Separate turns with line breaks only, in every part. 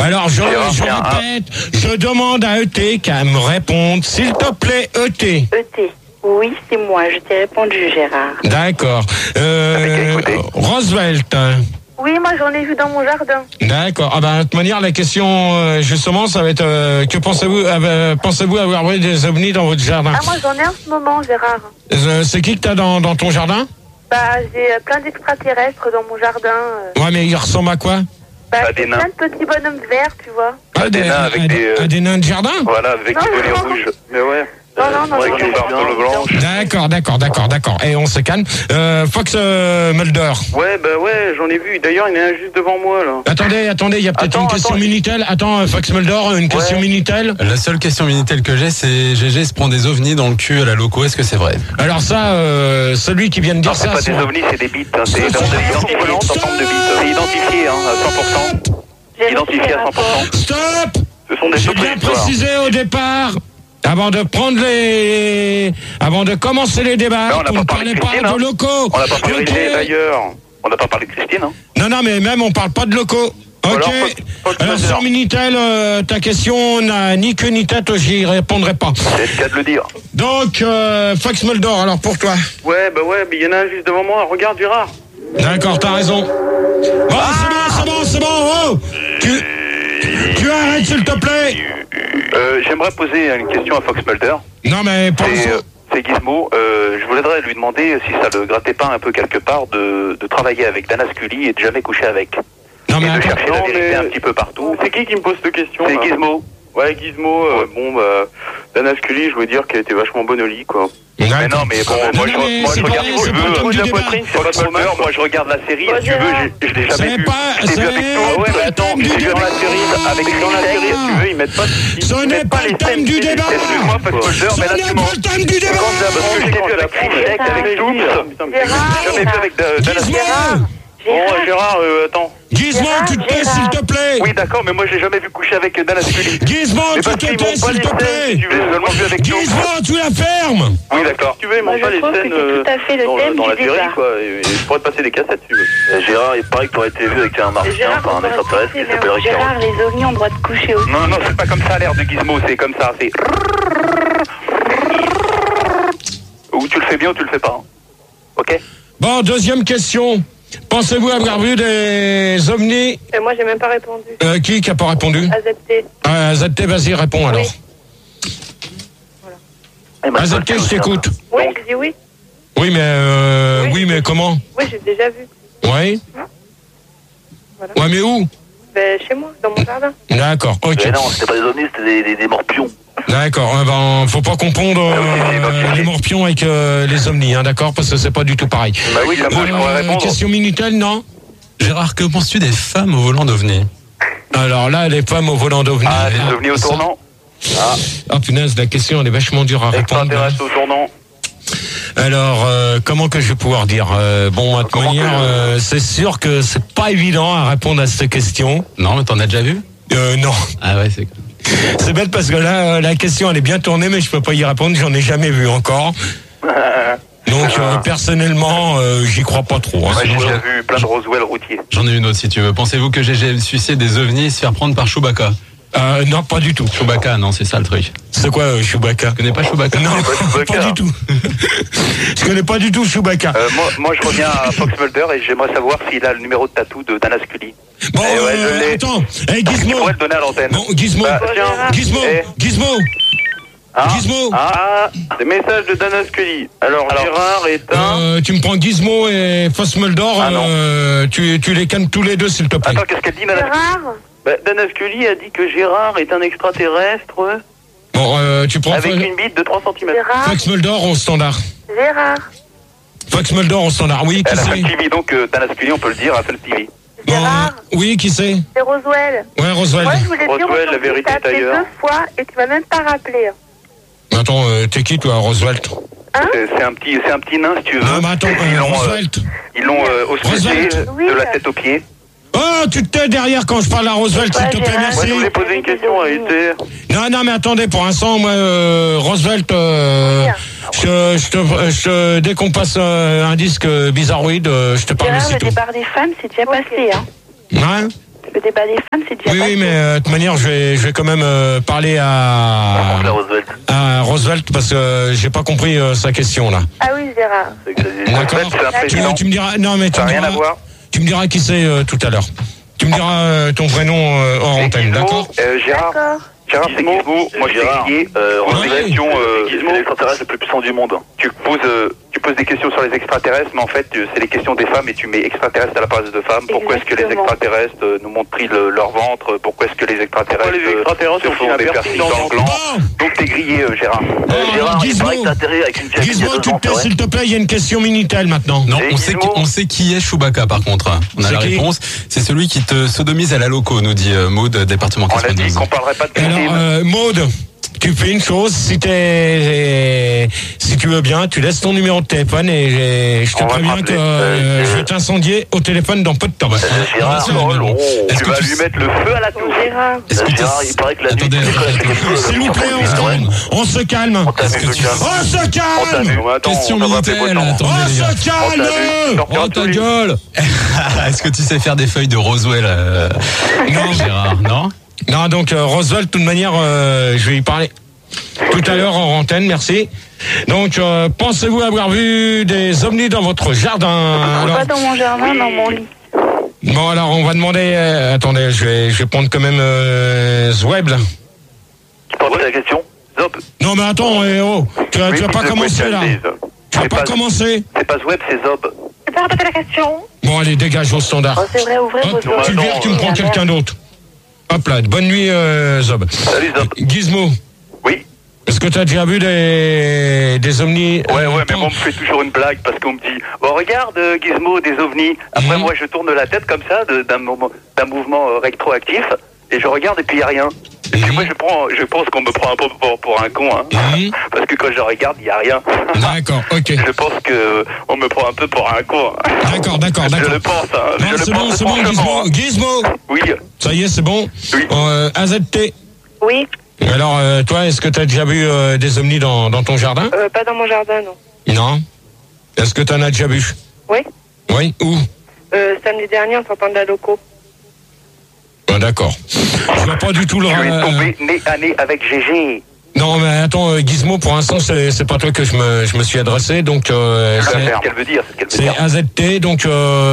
Alors, je répète, je demande à ET qu'à me répondre. S'il te plaît, ET.
ET. Oui, c'est moi. Je t'ai répondu, Gérard.
D'accord. Roosevelt.
Oui, moi, j'en ai vu dans mon jardin.
D'accord. Ah ben, de toute manière, la question, justement, ça va être, que pensez-vous avoir vu des ovnis dans votre jardin?
Ah, moi, j'en ai en ce moment, Gérard.
C'est qui que t'as dans ton jardin?
Bah, j'ai plein d'extraterrestres dans mon jardin.
Ouais, mais ils ressemblent à quoi?
Bah, c'est plein de petits bonhommes verts, tu vois.
Des nains avec
des nains de jardin?
Voilà, avec des bonnets rouges. Mais ouais.
Non.
Avec une barbe blanche.
D'accord. Et on se calme. Fox Mulder.
Ouais, j'en ai vu. D'ailleurs, il y en a un juste devant moi, là.
Attendez, il y a peut-être une question Minitel. Attends, Fox Mulder, une question Minitel.
La seule question Minitel que j'ai, c'est GG se prend des ovnis dans le cul à la loco. Est-ce que c'est vrai?
Alors ça, celui qui vient de dire
ça... Non, c'est pas des ovnis, c'est des bites. C'est des identités volantes en forme de bites. C'est identifié, à 100%. Identifié à 100%.
Stop!
Ce sont des
J'ai bien précisé au départ. Avant de commencer les débats, on ne parlait pas de locaux.
On n'a pas parlé d'ailleurs. On n'a pas parlé de Christine, hein.
Non, mais même on parle pas de locaux. Ok. Alors sur Minitel, ta question n'a ni queue ni tête, j'y répondrai pas.
C'est le cas de le dire.
Donc, Fox Mulder, alors pour toi.
Ouais, mais il y en a un juste devant moi. Regarde, Gérard.
D'accord, t'as raison. Oh, c'est bon. Oh, tu arrêtes, s'il te plaît.
J'aimerais poser une question à Fox Mulder.
Non, mais
c'est Gizmo. Je voudrais lui demander si ça le grattait pas un peu quelque part de travailler avec Dana Scully et de jamais coucher avec.
Non, mais
de chercher la vérité un petit peu partout. C'est qui me pose cette question? C'est Gizmo. Ouais, Gizmo. Dana Scully, je veux dire qu'elle était vachement bonne au lit, quoi.
Mais
non, mais bon, moi je regarde, si tu veux, pose la poitrine sur Fox Mulder, moi je regarde la série, si tu veux, je l'ai jamais vu. Je l'ai vu avec toi. Ouais, mais attends, j'ai vu dans la série, si tu veux, ils mettent pas les scènes du débat. Excuse-moi, Fox Mulder, mais là tu mens. Parce que je l'ai vu avec Frischek, avec Tooms. J'ai jamais vu avec Dana Scully. Bon, Gérard, attends.
Gizmo, tu te tais, s'il te plaît.
Oui, d'accord, mais moi, je l'ai jamais vu coucher avec Dana Scully.
Gizmo, tu te tais, s'il te plaît. Gizmo, tu la fermes.
Oui, d'accord. Tu veux, ils montrent pas les scènes dans la série, quoi. Je pourrais te passer des cassettes, si tu veux. Gérard, il paraît que t'aurais été vu avec un martien, enfin un extraterrestre qui s'appelle Richard.
Gérard, les ovnis ont droit de coucher aussi.
Non, c'est pas comme ça, l'air de Gizmo, c'est comme ça, c'est... Ou tu le fais bien ou tu le fais pas. Ok?
Bon, deuxième question. Pensez-vous avoir vu des ovnis?
Moi, j'ai même pas répondu.
Qui a pas répondu?
AZT.
AZT, vas-y, réponds alors.
Oui.
AZT, je t'écoute.
Oui, je dis oui.
Oui, mais comment?
Oui, j'ai déjà vu.
Oui.
Voilà.
Ouais, mais où?
Chez moi, dans mon jardin.
D'accord, ok.
Mais non, c'était pas des ovnis, c'était des morpions.
D'accord, faut pas confondre les morpions avec les ovnis, hein, d'accord, parce que c'est pas du tout pareil.
Bah oui, comme moi, je pourrais répondre.
Question Minitel, non?
Gérard, que penses-tu des femmes au volant d'OVNI?
Alors là, les femmes au volant d'OVNI.
Ah, des ovnis au tournant.
Ah punaise, la question elle est vachement dure à répondre.
Extraterrestre au tournant.
Alors, comment que je vais pouvoir dire bon, à toute manière, c'est sûr que c'est pas évident à répondre à cette question.
Non, mais t'en as déjà vu?
Non.
Ah ouais, c'est...
C'est bête parce que là, la question elle est bien tournée, mais je peux pas y répondre, j'en ai jamais vu encore. Donc, personnellement, j'y crois pas trop. Hein,
moi, j'ai déjà vu plein de Roswell routiers.
J'en ai une autre si tu veux. Pensez-vous que GG suicide des ovnis et se faire prendre par Chewbacca?
Non, pas du tout.
Chewbacca, non, c'est ça le truc.
C'est quoi Chewbacca?
Tu connais pas Chewbacca?
Non, pas du tout. Je connais pas du tout Chewbacca.
Moi, je reviens à Fox Mulder et j'aimerais savoir s'il a le numéro de tatou de Dana Scully.
Bon, attends, Gizmo.
Tu pourrais le donner à l'antenne.
Bon, Gizmo. Gizmo.
Des messages de Dana Scully. Alors Gérard est un...
tu me prends Gizmo et Fox Mulder, tu les cannes tous les deux, s'il te plaît.
Attends, qu'est-ce qu'elle dit, Dana Scully? Dana Scully a dit que Gérard est un extraterrestre.
Bon, tu prends...
Avec une bite de 3 cm.
Fox Mulder au standard.
Gérard.
Fox Mulder au standard, oui, qui
elle a
c'est?
Apple TV, donc Dana Scully, on peut le dire, Apple TV.
Gérard.
Oui, qui c'est?
C'est Roswell.
Ouais, Roswell.
Moi, je voulais dire
Roswell, la vérité est ailleurs.
2 fois et tu m'as même pas rappelé.
Attends, t'es qui, toi, Roswell?
Hein?
C'est un petit nain, si tu veux.
Non, mais attends, Roswell.
Ils l'ont ausculté de la tête aux pieds.
Oh, tu te tais derrière quand je parle à Roosevelt, s'il te plaît, merci.
Moi, je voulais poser une question à Ether.
Non, mais attendez, pour l'instant, moi, Roosevelt, dès qu'on passe un disque bizarroïde, je te parle aussitôt.
Le départ des femmes, c'est déjà passé, hein.
Ouais.
Le débat des femmes, c'est déjà
Oui, mais de toute manière, je vais quand même parler à Roosevelt parce que j'ai pas compris sa question là.
Ah oui, Gérard.
D'accord. Tu me diras. Non, mais
ça n'a rien à voir.
Tu me diras qui c'est tout à l'heure. Tu me diras ton vrai nom hors antenne, d'accord?
Gérard. Gérard, c'est Gizmo. Moi, je suis Guy.
Gizmo, c'est l'extraterrestre le plus puissant du monde.
Tu poses des questions sur les extraterrestres, mais en fait, c'est les questions des femmes et tu mets extraterrestres à la place de femmes. Pourquoi est-ce que les extraterrestres nous montrent leur ventre? Pourquoi est-ce que les extraterrestres se font des piercings dans le gland? Donc, t'es grillé, Gérard.
Gérard, il paraît que t'as atterri avec une pièce.
Gizmo, tu te tais, s'il te plaît, il y a une question Minitel maintenant.
Non, on sait qui est Chewbacca par contre. On a la réponse. C'est celui qui te sodomise à la loco, nous dit Maud, département 92.
On a dit qu'on parlerait pas de
Alors, Maud, tu fais une chose, si tu veux bien, tu laisses ton numéro de téléphone et je te préviens que je vais t'incendier au téléphone dans peu de temps.
Gérard,
tu vas lui mettre le feu à la tour.
Gérard,
il paraît que la nuit...
S'il vous plaît, on se calme. On se calme.
Question Minitel.
On se calme.
Oh ta gueule. Est-ce que tu sais faire des feuilles de Roswell,
Non,
Gérard, non?
Non, donc Roosevelt, de toute manière, je vais y parler tout à l'heure en antenne, merci. Donc, pensez-vous avoir vu des ovnis dans votre jardin?
pas dans mon jardin, dans mon lit.
Bon, alors, on va demander... attendez, je vais prendre quand même Zweb, là.
Tu peux reposer la question? Zop.
Non, mais attends, tu vas pas commencer, là. Tu vas pas commencer.
C'est pas Zweb, c'est Zob.
Tu peux répéter la question?
Bon, allez, dégage au standard.
Oh, c'est vrai, ouvrez vos oreilles.
Tu viens, tu me prends quelqu'un d'autre. Hop là, bonne nuit Zob.
Salut Zob.
Gizmo.
Oui.
Est-ce que tu as déjà vu des ovnis?
Ouais, mais moi on me fait toujours une blague parce qu'on me dit oh regarde Gizmo, des ovnis. Après moi je tourne la tête comme ça d'un mouvement rétroactif et je regarde et puis il n'y a rien. Et puis moi je pense qu'on me prend un peu pour un con parce que quand je regarde il n'y a rien.
D'accord, ok.
Je pense qu'on me prend un peu pour un con.
D'accord.
Je le pense.
Non, c'est bon, Gizmo. Oui. Ça y est, c'est bon.
Oui.
AZT.
Oui.
Alors, toi, est-ce que tu as déjà vu des ovnis dans ton jardin?
Pas dans mon jardin, non.
Non. Est-ce que tu en as déjà vu?
Oui.
Oui, où?
Samedi dernier, en sortant de la loco.
Ah, d'accord. Je vois pas du tout le...
Je suis tombé nez à nez avec GG.
Non, mais attends, Gizmo, pour l'instant, c'est pas toi que je me suis adressé, donc...
c'est ce qu'elle veut dire.
C'est AZT, donc...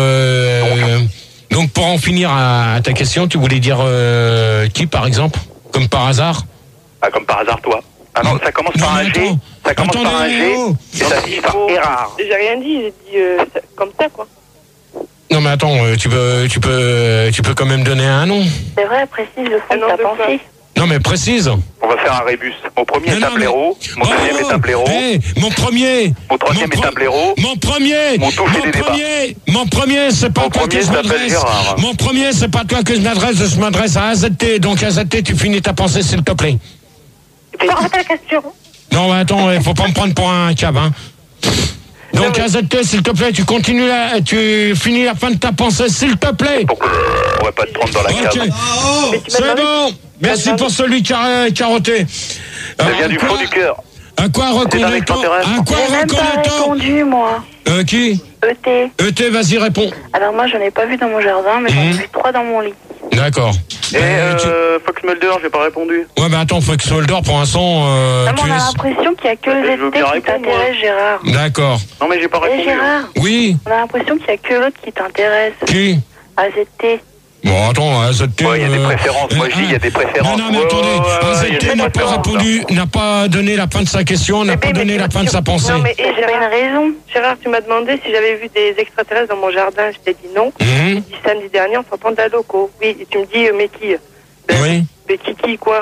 Donc, pour en finir à ta question, tu voulais dire qui, par exemple? Comme par hasard?
Ah, comme par hasard, toi. Ah non, ça commence par un G. Ça commence par un G. Et ça finit par Erard.
J'ai rien dit, j'ai dit comme ça, quoi.
Non, mais attends, tu peux quand même donner un nom.
C'est vrai, précise le fond de ta pensée.
Non, mais précise.
On va faire un rébus. Mon premier est un blaireau. Mon deuxième est un blaireau.
Mon premier.
Mon troisième est un blaireau.
Mon premier. Mon premier, c'est pas toi que je m'adresse. Mon premier, c'est pas toi que je m'adresse à AZT. Donc AZT, tu finis ta pensée, s'il te plaît.
Tu peux répéter la question?
Non, mais attends, il faut pas me prendre pour un cave, hein. Donc AZT, s'il te plaît, tu finis la fin de ta pensée, s'il te plaît.
On va pas te prendre dans la cave.
C'est bon. Merci pour celui qui a carotté.
Ça vient du fond du cœur.
À quoi reconnaît-on?
J'ai même pas répondu, moi.
Qui? ET, vas-y, réponds.
Alors moi, j'en ai pas vu dans mon jardin, mais j'en ai vu 3 dans mon lit.
D'accord.
Et Fox Mulder, j'ai pas répondu.
Ouais, mais attends, Fox Mulder, pour l'instant...
on a l'impression qu'il y a que le ZT qui t'intéresse, Gérard.
D'accord.
Non, mais j'ai pas répondu.
Gérard,
oui.
On a l'impression qu'il y a que l'autre qui t'intéresse.
Qui?
AZT.
Bon, attends, AZT...
Ouais, il y a des préférences. Moi, je dis, il y a des préférences.
Non, mais attendez, AZT n'a pas donné la fin de sa question, n'a pas donné la fin de sa pensée.
Non, mais j'ai pas une raison. Gérard, tu m'as demandé si j'avais vu des extraterrestres dans mon jardin. Je t'ai dit non. J'ai dit samedi dernier en sortant de la loco. Oui, et tu me dis, mais qui?
Oui.
Mais qui, quoi?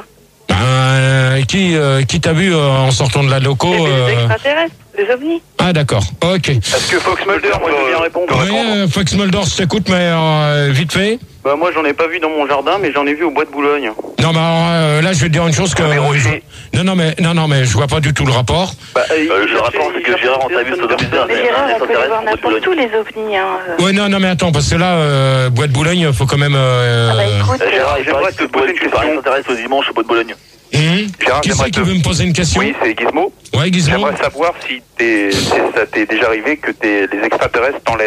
Qui t'a vu en sortant de la loco?
Les extraterrestres, les ovnis.
Ah, d'accord, ok.
Est-ce que Fox Mulder, moi, je veux bien répondre?
Oui, Fox Mulder, je t'écoute, mais vite fait.
Bah, moi, j'en ai pas vu dans mon jardin, mais j'en ai vu au bois de Boulogne.
Non, mais alors, là, je vais te dire une chose que... Non, mais je vois pas du tout le rapport.
Le rapport, c'est que Gérard, on t'a vu sodomiser un
Gérard, on peut les voir n'importe où, les ovnis, hein.
Ouais, non, mais attends, parce que là, bois de Boulogne, faut quand même...
écoute...
Gérard, j'aimerais te poser une question. Ça t'intéresse au dimanche au bois de Boulogne.
Qui c'est qui veut me poser une question?
Oui, c'est
Gizmo. Ouais, Gizmo.
J'aimerais savoir si ça t'est déjà arrivé que les extraterrestres t'enlèvent.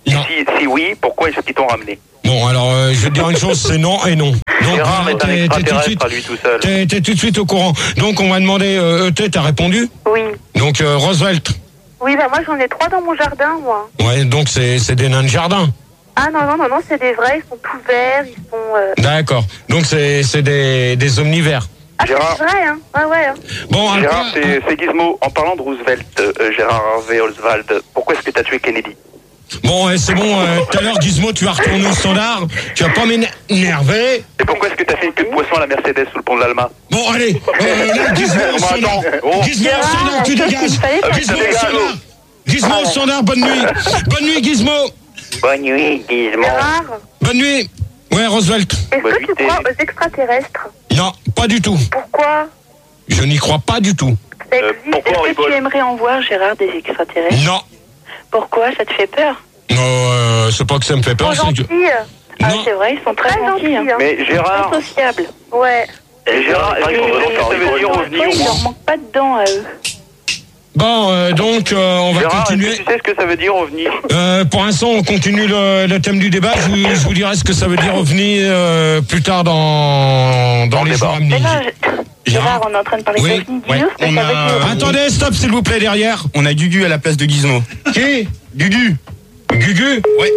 Non.
Si oui, pourquoi est-ce qu'ils t'ont ramené?
Bon, alors, je vais te dire une chose, c'est non et non. Donc,
Gérard, mais t'es un extraterrestre à lui tout seul.
T'es tout de suite au courant. Donc, on m'a demandé, t'as répondu?
Oui.
Donc, Roosevelt.
Oui, bah moi j'en ai 3 dans mon jardin, moi.
Ouais, donc c'est des nains de jardin.
Ah non, c'est des vrais, ils sont tout verts, ils sont...
D'accord. Donc, c'est des omnivores.
Ah,
Gérard.
c'est vrai, hein. Ouais.
Bon,
Gérard, c'est Gizmo. En parlant de Roosevelt, Gérard Harvey Oswald, pourquoi est-ce que t'as tué Kennedy?
Bon, c'est bon, tout à l'heure, Gizmo, tu vas retourner au standard. Tu vas pas m'énerver.
Et pourquoi est-ce que t'as fait une queue de poisson à la Mercedes sous le pont de l'Alma?
Bon, allez, là, Gizmo au standard. Gizmo au standard, tu dégages. Gizmo au standard. Gizmo au standard, bonne nuit. Bonne nuit, Gizmo.
Bonne nuit, Gizmo.
Gérard,
Bonne nuit. Ouais, Roosevelt.
est-ce que tu crois aux extraterrestres?
Non, pas du tout.
Pourquoi?
Je n'y crois pas du tout.
Ça existe.
pourquoi on
Est-ce que
rigole?
tu aimerais en voir, Gérard, des extraterrestres?
Non.
Pourquoi? Ça te fait peur?
Non, c'est pas que ça me fait peur.
Ils sont
c'est que-
gentils.
Ah,
Non.
c'est vrai, ils sont très gentils. Hein.
Mais Gérard,
Très sociables.
Ouais.
Gérard, est-ce que tu sais ce que ça veut dire ovni
Ouais,
au
il
moins?
leur manque pas de dents à eux.
Bon, donc, on va
Gérard, est-ce
continuer.
que tu sais ce que ça veut dire ovni?
Pour l'instant, on continue le thème du débat. Je vous dirai ce que ça veut dire revenir plus tard dans
le
les
débat.
jours à venir.
Mais là, Gérard, on est en train de parler
Oui,
d'ovnis.
ouais.
Dis-nous ce que
On
ça
a-
veut dire.
Attendez, stop, s'il vous plaît, derrière.
On a Gugu à la place de Gizmo.
Qui? Gugu. Gugu?
Ouais.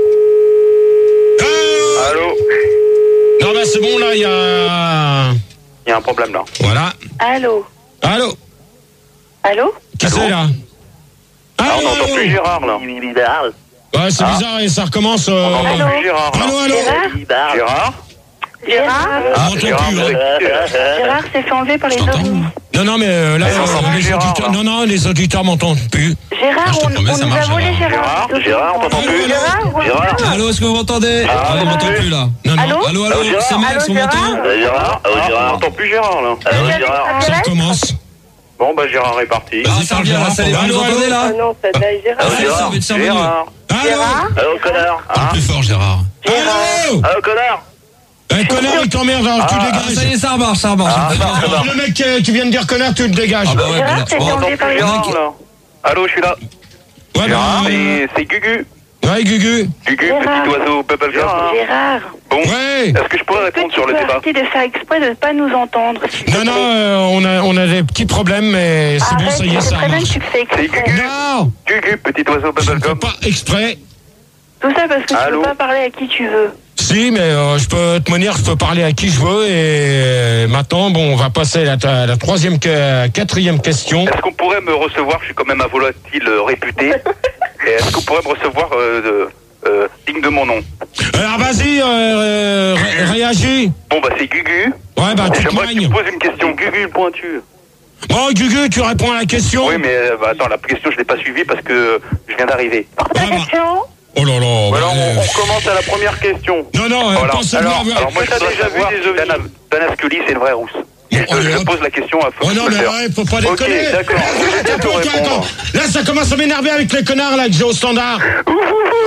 Allô?
Non, bah c'est bon, là, il y a...
Il y a un problème là.
Voilà.
Allô?
Allô?
Allô?
Qui c'est, là?
Ah, on
Allô,
n'entend
allô?
plus Gérard là.
Ouais, c'est bizarre, et ça recommence...
On n'entend
Allô?
plus Gérard là.
Allô, allô?
Gérard?
Gérard?
On m'entend
Gérard,
plus,
vous
hein.
êtes qui,
Gérard s'est fait enlever par les ovnis.
Non, mais là,
on s'entend plus,
les
Gérard,
auditeurs...
là.
Non, les auditeurs m'entendent plus.
Gérard,
je te
on
promets, ça
nous a
marche,
volé
Gérard.
Gérard.
Gérard, on t'entend plus.
Gérard,
Allô, est-ce que vous m'entendez? On m'entend plus là.
Non,
Allô?
non.
Allô, c'est Max, on m'entend?
Gérard?
On n'entend plus Gérard là.
Ça recommence.
Bon bah Gérard est parti.
Vas-y, parle bien, là, ça les va, vous
Allô,
entendez
Ah
là?
non, ça daille, Gérard.
Ça va être survenu.
Gérard.
Allô?
Allô, connard?
Parle plus fort, Gérard.
Allô?
Allô, connard?
Connard, il t'emmerde, alors tu dégages.
Ça y est, ça remarche.
Alors, le mec qui vient de dire connard, tu le dégages.
Ah bah ouais,
Gérard
bah,
s'est fait
bon.
enlever par les ovnis.
Gérard là. Allô, je suis là.
Ouais,
Gérard,
bah,
c'est Gugu.
ouais, Gugu.
Gugu,
Gérard.
petit oiseau bubblegum.
Gérard,
Bon,
Ouais.
est-ce que je pourrais
est-ce que
répondre
tu
sur le
peux
débat?
arrêter de faire exprès de ne pas nous entendre? s'il te
Non,
plaît?
on a des petits problèmes, mais c'est bon,
Arrête,
ça y est,
c'est
ça
très bien que
marche.
tu le fais
C'est
exprès.
Gugu.
Non,
Gugu, petit oiseau
je ne fais
bubblegum.
pas exprès.
Tout ça parce que tu
Allô?
peux pas parler à qui tu veux.
Si, mais je peux te dire, je peux parler à qui je veux. Et maintenant, bon, on va passer à la quatrième question.
Est-ce qu'on pourrait me recevoir? Je suis quand même un volatile réputé. Et est-ce qu'on pourrait me recevoir digne de mon nom?
Alors, vas-y, réagis.
Bon bah c'est Gugu.
Ouais, bah, tu te
J'aimerais que tu
moignes.
me poses une question. Gugu le pointu.
Bon, Gugu, tu réponds à la question.
Oui mais attends, la question je l'ai pas suivie parce que je viens d'arriver.
Ouais, bah, oh là là.
Alors
bah,
on commence à la première question.
Non,
Voilà.
pensez-moi.
Alors moi j'ai déjà vu des ovnis. Dana Scully c'est une vraie rousse. Je pose la question à
Oh non, mais ouais, faut pas déconner.
Ok, d'accord.
Attends. Là, ça commence à m'énerver avec les connards, là, que j'ai au standard.
Maintenant,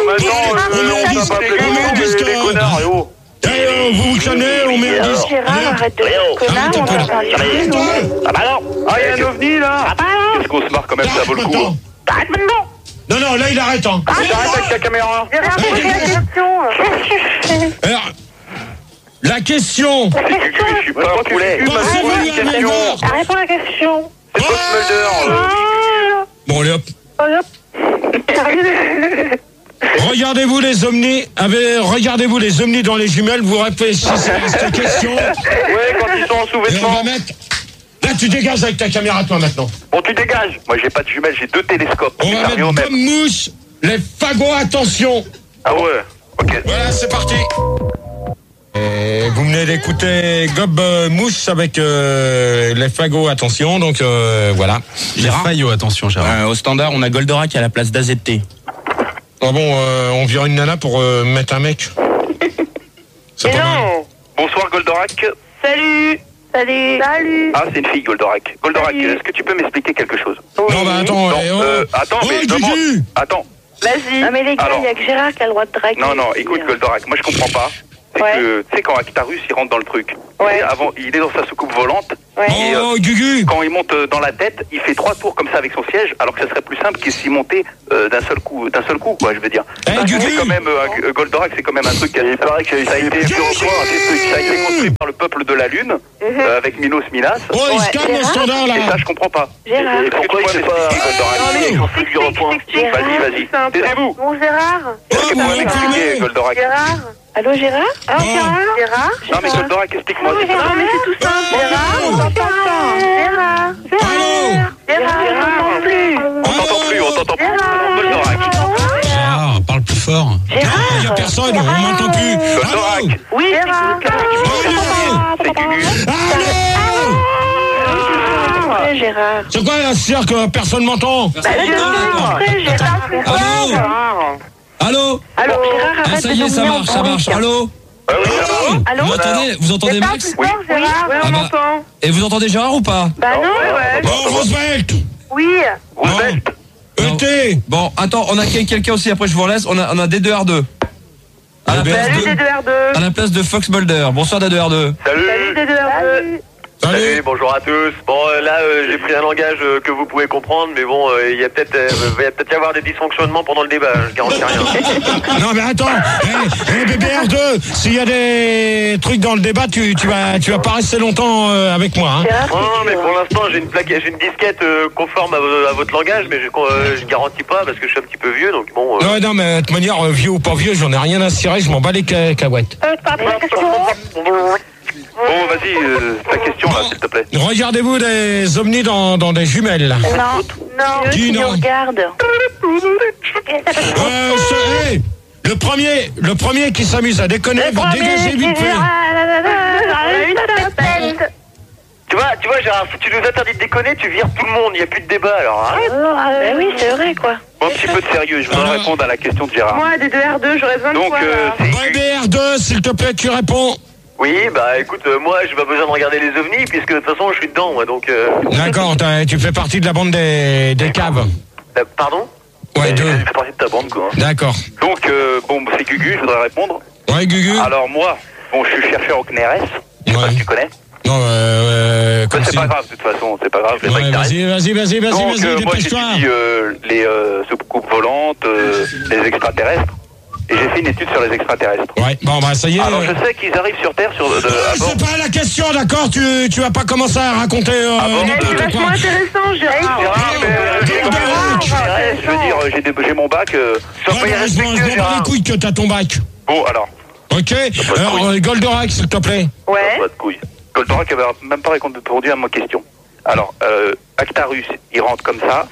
on va pas appeler les connards, et oh.
Vous vous calmez, on met un disque.
Gérard, arrête de dire connard, on t'entend plus, nous.
Ah bah non. Ah, il y a un ovni là. Qu'est-ce qu'on se marre quand même, ça vaut le coup. Hein.
Arrête maintenant.
Non, là, il arrête, hein.
J'arrête avec la caméra.
Gérard, pose la question.
Alors, la question.
C'est Gugu, je suis pas un poulet. Gugu m'a posé une question.
Réponds à la question.
C'est pas Smulder.
Bon, allez, hop.
Sérieux?
Regardez-vous les omnis dans les jumelles, vous réfléchissez à cette question.
Ouais, quand ils sont en
Et on va
sous-vêtements.
mettre... Là, tu dégages avec ta caméra, toi, maintenant.
Bon, tu dégages. Moi, j'ai pas de jumelles, j'ai 2 télescopes.
On va mettre comme mouche les fagots, attention.
Ah ouais. Ok.
Voilà, c'est parti. Et vous venez d'écouter Gob Mouche avec les fagots, attention, donc voilà.
Gérard Fayot, attention, Gérard.
Au standard, on a Goldorak à la place d'AZT.
Ah bon, on vire une nana pour mettre un mec. C'est pas mal.
Bonsoir, Goldorak.
Salut.
Ah, c'est une fille, Goldorak. Goldorak, est-ce que tu peux m'expliquer quelque chose?
Non, bah attends,
Non, attends,
oh,
mais
Gugu.
attends.
Vas-y.
Non mais les gars,
Alors.
il y a que Gérard qui a le droit de draguer.
Non, écoute, Goldorak, moi je comprends pas. c'est que, tu sais, quand Actarus, il rentre dans le truc, avant, il est dans sa soucoupe volante, et
Gugu,
quand il monte dans la tête, il fait 3 tours comme ça avec son siège, alors que ça serait plus simple qu'il s'y montait d'un seul coup, quoi, je veux dire.
Gugu,
c'est quand même, Goldorak, c'est quand même un truc qui a disparu, ça a été construit par le peuple de la Lune, avec Minos Minas.
Oh, il se calme au standard, là.
Et ça, je comprends pas.
Gérard.
Et pourquoi il fait pas Goldorak? Vas-y. Taisez-vous.
Bon, Gérard.
Est-ce que tu peux m'expliquer, Goldorak?
Gérard. Allô, Gérard?
Oh.
Gérard?
Non, mais Goldorak, explique-moi.
Non, mais c'est tout simple. Gérard, on t'entend pas. Gérard.
Allô?
On t'entend plus.
On t'entend plus. Goldorak.
Gérard, parle plus fort.
Il n'y a personne, on m'entend plus.
Goldorak.
Oui, Gérard.
C'est Gugu.
Gérard.
C'est quoi la cirque que personne m'entend?
Allô?
Allô, Gérard,
Ah,
arrête
ça
de
y est, ça
dominer
marche, ça marche. Allô?
Allô?
Vous entendez Max?
Oui, Gérard.
Ouais, on entend.
Et vous entendez Gérard ou pas?
Bah non.
Bon, Roosevelt.
Oui.
Roosevelt.
ET.
Bon, attends, on a quelqu'un aussi, après je vous relaisse, on a D2R2. À la place
Salut
de,
D2R2.
à la place de Fox Mulder. Bonsoir D2R2.
Salut.
Salut D2R2.
Salut.
Bonjour à tous. Bon, là, j'ai pris un langage que vous pouvez comprendre, mais bon, il y a peut-être y avoir des dysfonctionnements pendant le débat, je garantis rien.
Non mais attends, BBR2, s'il y a des trucs dans le débat, tu vas pas rester longtemps avec moi. Hein.
Non, mais pour l'instant, j'ai une disquette conforme à votre langage, mais je garantis pas parce que je suis un petit peu vieux, donc bon.
Non mais de toute manière, vieux ou pas vieux, j'en ai rien à cirer, je m'en bats les cacahuètes.
Bon, vas-y, ta question là, s'il te plaît.
Regardez-vous des ovnis dans des jumelles là.
Non.
Qui non?
Regarde.
Hey, le premier qui s'amuse à déconner, va dégager vite fait.
Tu vois, Gérard, si tu nous interdis de déconner, tu vires tout le monde, il n'y a plus de débat, alors arrête.
Ben oui, c'est vrai, quoi.
Bon, un petit peu de sérieux, je voudrais répondre à la question de Gérard.
Moi, des 2R2, j'aurais besoin de
Donc,
toi.
c'est
BBR2, s'il te plaît, tu réponds.
Oui, bah écoute, moi j'ai pas besoin de regarder les ovnis puisque de toute façon je suis dedans moi donc.
D'accord, tu fais partie de la bande des caves.
Pardon?
Ouais,
je fais partie de ta bande quoi.
D'accord.
Donc bon, c'est Gugu, je voudrais répondre.
Ouais, Gugu.
Alors moi, bon, je suis chercheur au CNRS. Je sais pas si tu connais.
Non, comme
c'est pas grave de toute façon, c'est pas grave.
Ouais, vas-y,
Donc moi
dépêche-toi.
j'étudie les soucoupes volantes, les extraterrestres. Et j'ai fait une étude sur les extraterrestres.
Ouais, bon bah ça y est.
Alors je sais qu'ils arrivent sur Terre sur.
C'est pas la question, d'accord. Tu vas pas commencer à raconter
C'est
n'importe
vachement
quoi.
intéressant, Gérard.
Je veux dire, j'ai mon bac.
Je m'en bats les couilles que t'as ton bac.
Bon alors.
Ok. Alors Goldorak, s'il te plaît.
Ouais.
Pas de couilles. Goldorak avait même pas répondu à ma question. Alors, Actarus, il rentre comme ça.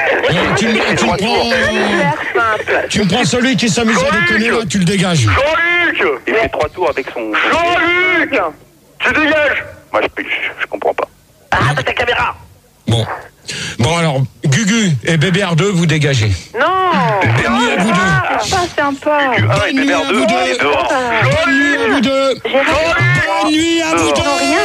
Tu me prends celui qui s'amuse à déconner, là, tu le dégages.
Jean-Luc! Il fait 3 tours avec son... Jean-Luc! Tu dégages! Moi, je comprends pas. Arrête ta caméra!
Bon, alors, Gugu et BBR2, vous dégagez.
Non.
Bonne nuit à vous deux.
Pas sympa.
Gugu 1 et BBR2, on est dehors.
Bonne nuit à vous deux. Bonne nuit à vous deux.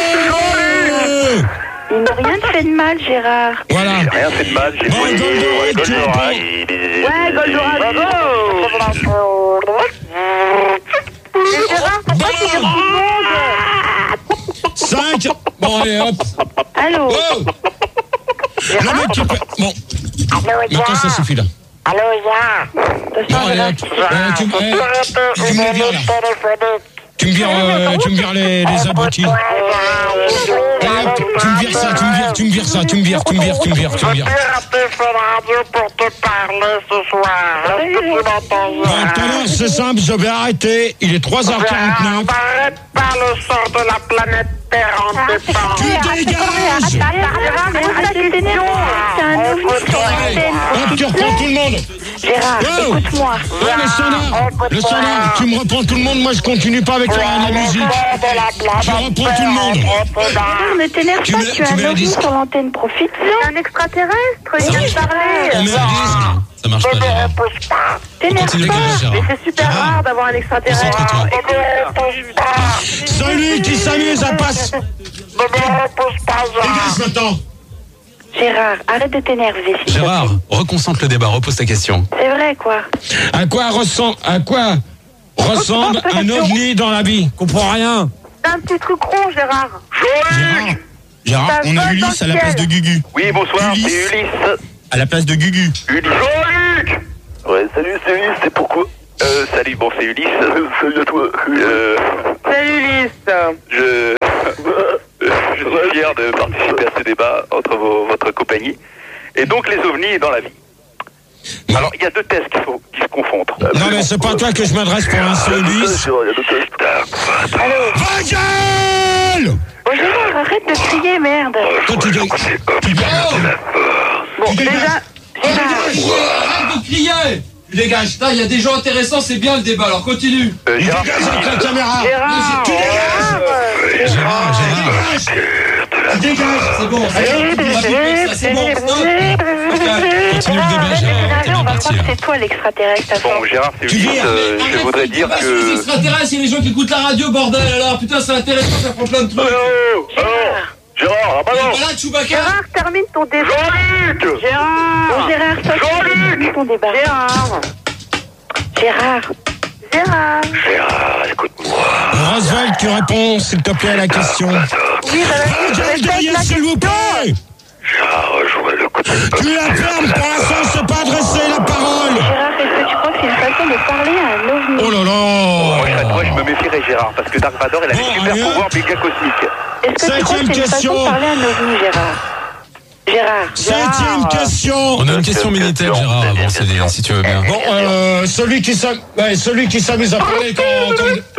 Ils n'ont rien fait de mal, Gérard.
Voilà.
J'ai rien fait de mal, j'ai
Bon,
fait
Goldorak,
Ouais, Goldorak, bravo. Gérard, pourquoi tu dis tout le monde?
5. Bon, allez, hop.
Allô?
Oh. Le mec qui fait... Bon. Maintenant, ça suffit, là.
Allô, Gérard?
Bon, allez, hop. Tu me vires, là. Tu me vires les abrutis. Allez, hop, tu me vires ça. Tu me vires.
pour te parler ce soir. Est-ce que tu m'entends?
Bon, tout à l'heure, c'est simple, je vais arrêter. Il est 3h49.
Arrête pas le sort de la planète Terre en défense.
Tu dégages. Hop, tu reprends tout le monde.
Gérard, écoute-moi.
Ouais, le standard, tu me reprends tout le monde, moi je continue pas avec la musique. Je reprends tout le monde.
Gérard, ne t'énerve pas, tu as un ovni sur l'antenne, profite.
C'est un extraterrestre, il vient de parler.
On met un disque.
Ça marche pas, Gérard.
T'énerve
Continue,
pas.
Gérard.
Mais c'est super rare d'avoir un extraterrestre.
Concentre-toi.
Celui qui s'amuse à passer. Dégage maintenant.
Gérard, arrête de t'énerver. s'il te plaît.
Gérard, reconcentre le débat, repose ta question.
C'est vrai, quoi.
À quoi ressemble à un ovni dans la vie? Comprends rien.
T'as un petit truc rond, Gérard.
Gérard, on a Ulysse à la place de Gugu.
Oui, bonsoir, c'est Ulysse.
À la place de Gugu.
Ulysse. Jean-Luc. Ouais, salut, c'est Ulysse, c'est pourquoi salut, bon, c'est Ulysse. Salut à toi.
Salut Ulysse.
Je suis fier de participer à ce débat entre votre compagnie. Et donc, les ovnis dans la vie. Alors, il y a deux tests qui se confondent.
Non, mais c'est pas à toi que je m'adresse pour l'instant, Ulysse.
Allô.
Va gueule!
Oh, Gérard, arrête de crier, merde.
Toi, tu
Bon, déjà, Gérard.
Arrête de crier! Tu dégages. Il y a des gens intéressants, c'est bien le débat, alors continue.
Gérard,
avec la caméra.
Gérard.
Tu dégages.
C'est bon, c'est bon, stop.
Continue le débat, Gérard. T'es bien
On va
parti.
croire que c'est toi l'extraterrestre à
bon, Gérard, c'est Ulysse. Je voudrais dire
Les
que...
extraterrestres, il y a les gens qui écoutent la radio, bordel, alors putain, c'est intéressant, ça prend plein de trucs.
Gérard, ah bah non.
Voilà, Chewbacca.
Gérard, termine ton débat.
Jean-Luc.
Bon, Gérard, toi, termine ton débat. Gérard,
écoute-moi.
Roswell, tu réponds, s'il te plaît, à la question.
oui,
Va gueule derrière, s'il vous plaît!
Gérard, rejoins le côté.
Tu la fermes, pour l'instant, je sais pas adresser la parole!
Gérard, est-ce que tu crois que c'est une façon de parler à un ovni?
Oh là là!
Moi, je me méfierais, Gérard, parce que Dark Vador, il a des super pouvoirs méga cosmiques.
Est-ce que tu crois que c'est une façon de parler à un ovni, Gérard?
Septième question!
On a une question Minitel, Gérard, avant, si tu veux bien.
Bon, celui qui s'amuse à parler quand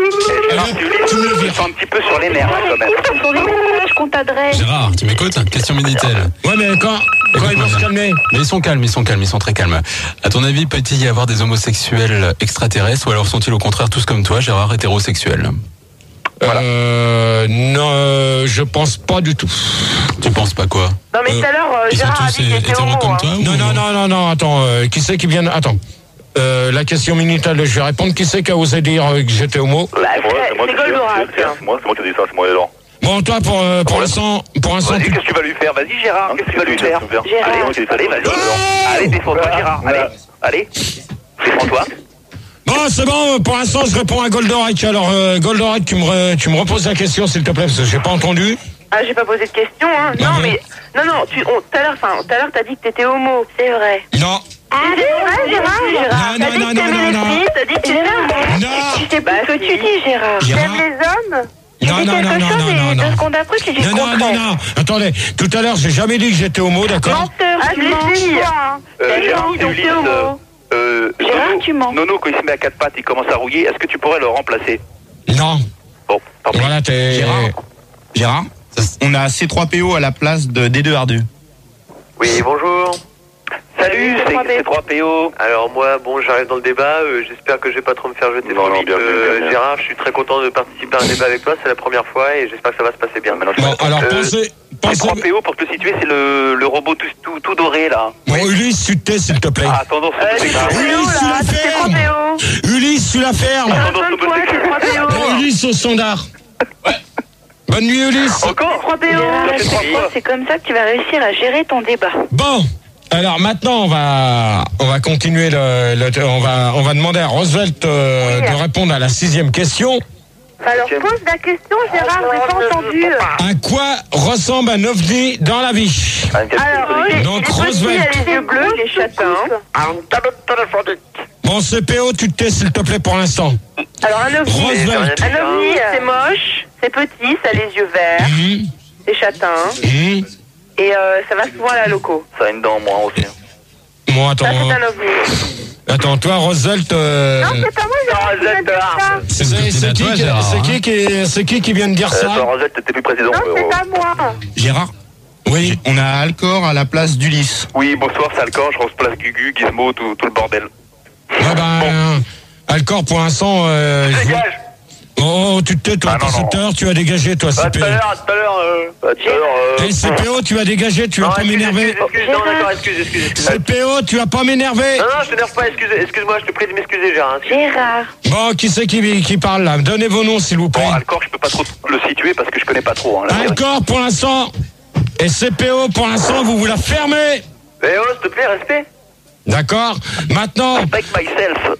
Tu me le un petit peu sur les nerfs, quand même.
Sur les messages qu'on t'adresse.
Gérard, tu m'écoutes? Question Minitel.
Ouais, mais quand ils vont se calmer.
Mais ils sont calmes, ils sont très calmes. À ton avis, peut-il y avoir des homosexuels extraterrestres ou alors sont-ils au contraire tous comme toi, Gérard, hétérosexuels?
Voilà. Non, je pense pas du tout.
Tu penses pas quoi?
Non, mais tout à l'heure,
Ils sont
Gérard a
tous
dit qu'il était
hétéros
homo.
comme toi ou...
Non, attends, qui c'est qui vient... Attends, la question Minitel, je vais répondre. Qui c'est qui a osé dire que j'étais homo?
C'est Goldorak.
C'est moi qui dis ça, c'est moi, Laurent.
Bon, toi, pour l'instant...
Vas-y, qu'est-ce que tu vas lui faire? Vas-y, Gérard, qu'est-ce que tu vas lui faire? Allez, vas-y. Allez, défends-toi, Gérard. Allez, défends-toi.
Bon, c'est bon, pour l'instant, je réponds à Goldorak. Alors, Goldorak, tu me reposes la question, s'il te plaît, parce que j'ai pas entendu.
Ah, j'ai pas posé de question, hein. Non, mais... Non, tout à l'heure, t'as dit que t'étais homo.
C'est vrai.
Non.
Ah, c'est vrai, Gérard?
Non.
T'as dit que t'étais homo.
Tu sais pas ce que tu dis, Gérard.
T'aimes les hommes?
Non.
Deux secondes après, tu dis le contraire.
Non. Attendez, tout à l'heure, j'ai jamais dit que j'étais homo, d'accord?
Menteur, tu mens.
Gérard, c'est Ulysse.
Gérard, tu mens.
Nono, quand il se met à quatre pattes, il commence à rouiller. Est-ce que tu pourrais le remplacer?
Non.
Bon, tant pis.
Voilà,
Gérard, on a C3PO à la place de D2R2.
Oui, bonjour. Salut, c'est C3PO.
Alors moi, j'arrive dans le débat, j'espère que je vais pas trop me faire jeter trop vite. Gérard, je suis très content de participer à un débat avec toi, c'est la première fois et j'espère que ça va se passer bien.
Bon, alors pensez...
C3PO, pour te situer, c'est le robot tout doré, là.
Bon, Ulysse, tu te tais, s'il te plaît.
Ah, tendance
Ulysse, tu la fermes. Ulysse, tu la fermes. Bon, Ulysse au standard. Bonne nuit, Ulysse.
Encore
C'est comme ça que tu vas réussir à gérer ton débat.
Bon, alors maintenant on va continuer on va demander à Roosevelt de répondre à la 6e question.
Alors pose la question, Gérard, j'ai pas entendu.
À quoi ressemble un ovni dans la vie?
Alors,
donc
Roosevelt. Il a les yeux bleus, les châtains.
Bon, CPO, tu te tais, s'il te plaît, pour l'instant.
Alors un ovni,
Roosevelt.
c'est moche, c'est petit, ça a les yeux verts, c'est châtain, et ça va souvent à la loco.
Ça a une dent, moi aussi.
Bon, attends.
Ça, c'est un ovni.
Attends, toi, Roosevelt...
Non, c'est pas moi, Gérard.
C'est qui vient de dire ça?
Roosevelt, t'étais plus président.
Non, c'est pas moi.
Gérard,
oui.
On a Alcor à la place d'Ulysse.
Oui, bonsoir, c'est Alcor, je remplace Gugu, Gizmo, tout le bordel.
Ouais, Alcor, pour l'instant...
Dégage.
Oh, tu te tais, toi, tout à l'heure, tu as dégagé, toi, CPO.
Tout à l'heure.
Et CPO, tu as dégagé, tu vas pas m'énerver.
Excuse.
CPO, tu vas pas m'énerver.
Non, je t'énerve pas, excuse-moi, je te prie de m'excuser, Gérard.
Gérard.
Bon, qui c'est qui parle là? Donnez vos noms, s'il vous plaît.
Bon, Alcor, je peux pas trop le situer parce que je connais pas trop. Hein,
Alcor, pour l'instant. Et CPO, pour l'instant, vous la fermez.
Eh oh, s'il te plaît, respect.
D'accord. Maintenant.
Respect myself.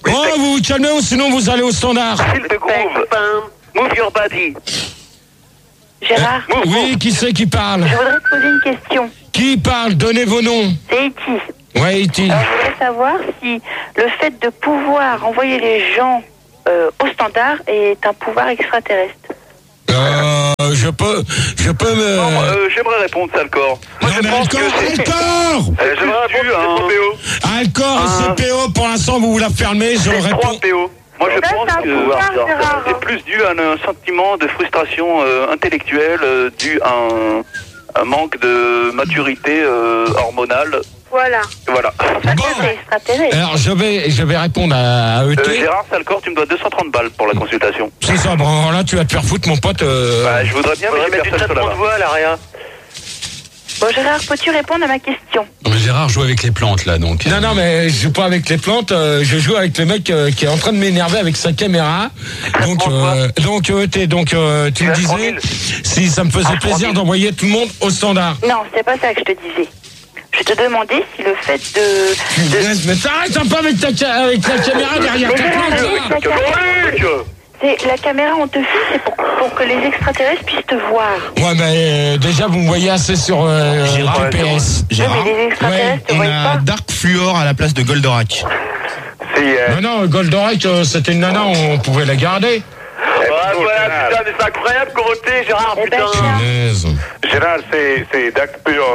Oh, vous vous calmez ou sinon vous allez au standard.
Feel the groove. Move your body.
Gérard.
Oui, qui c'est qui parle?
Je voudrais te poser une question.
Qui parle? Donnez vos noms.
C'est Iti.
Ouais, Iti.
Alors, je voudrais savoir si le fait de pouvoir envoyer les gens au standard est un pouvoir extraterrestre.
Je peux me...
Non, j'aimerais répondre, Salcor. Moi, je pense que c'est...
Alcor
J'aimerais répondre, c'est PO.
Alcor et CPO, pour l'instant, vous la fermez, je réponds.
3 PO. Moi, je pense que c'est plus dû à un sentiment de frustration intellectuelle dû à un manque de maturité hormonale.
Voilà.
Bon. Alors, je vais répondre à ET.
Gérard Salcor, tu me dois 230 balles pour la consultation.
C'est ça, bon, là, tu vas te faire foutre, mon pote.
Je voudrais bien mettre une traitement de voix, Laria.
Bon, Gérard, peux-tu répondre à ma question?
Non, mais Gérard joue avec les plantes, là, donc.
Non, mais je joue pas avec les plantes, je joue avec le mec qui est en train de m'énerver avec sa caméra. Donc, tu me disais si ça me faisait plaisir d'envoyer tout le monde au standard.
Non, c'est pas ça que je te disais. Je te demandais si le fait de...
Mais t'arrêtes un peu avec ta caméra derrière ta plante, là.
C'est la caméra, on te filme, c'est pour que les extraterrestres puissent te voir.
Ouais, mais déjà, vous me voyez assez sur GPS.
Gérard, mais les extraterrestres te voient pas.
Dark Fluor à la place de Goldorak.
Non, Goldorak, c'était une nana, on pouvait la garder.
Voilà, putain, mais c'est incroyable, Coroté, Gérard, putain.
Gérard, c'est Dark Fluor.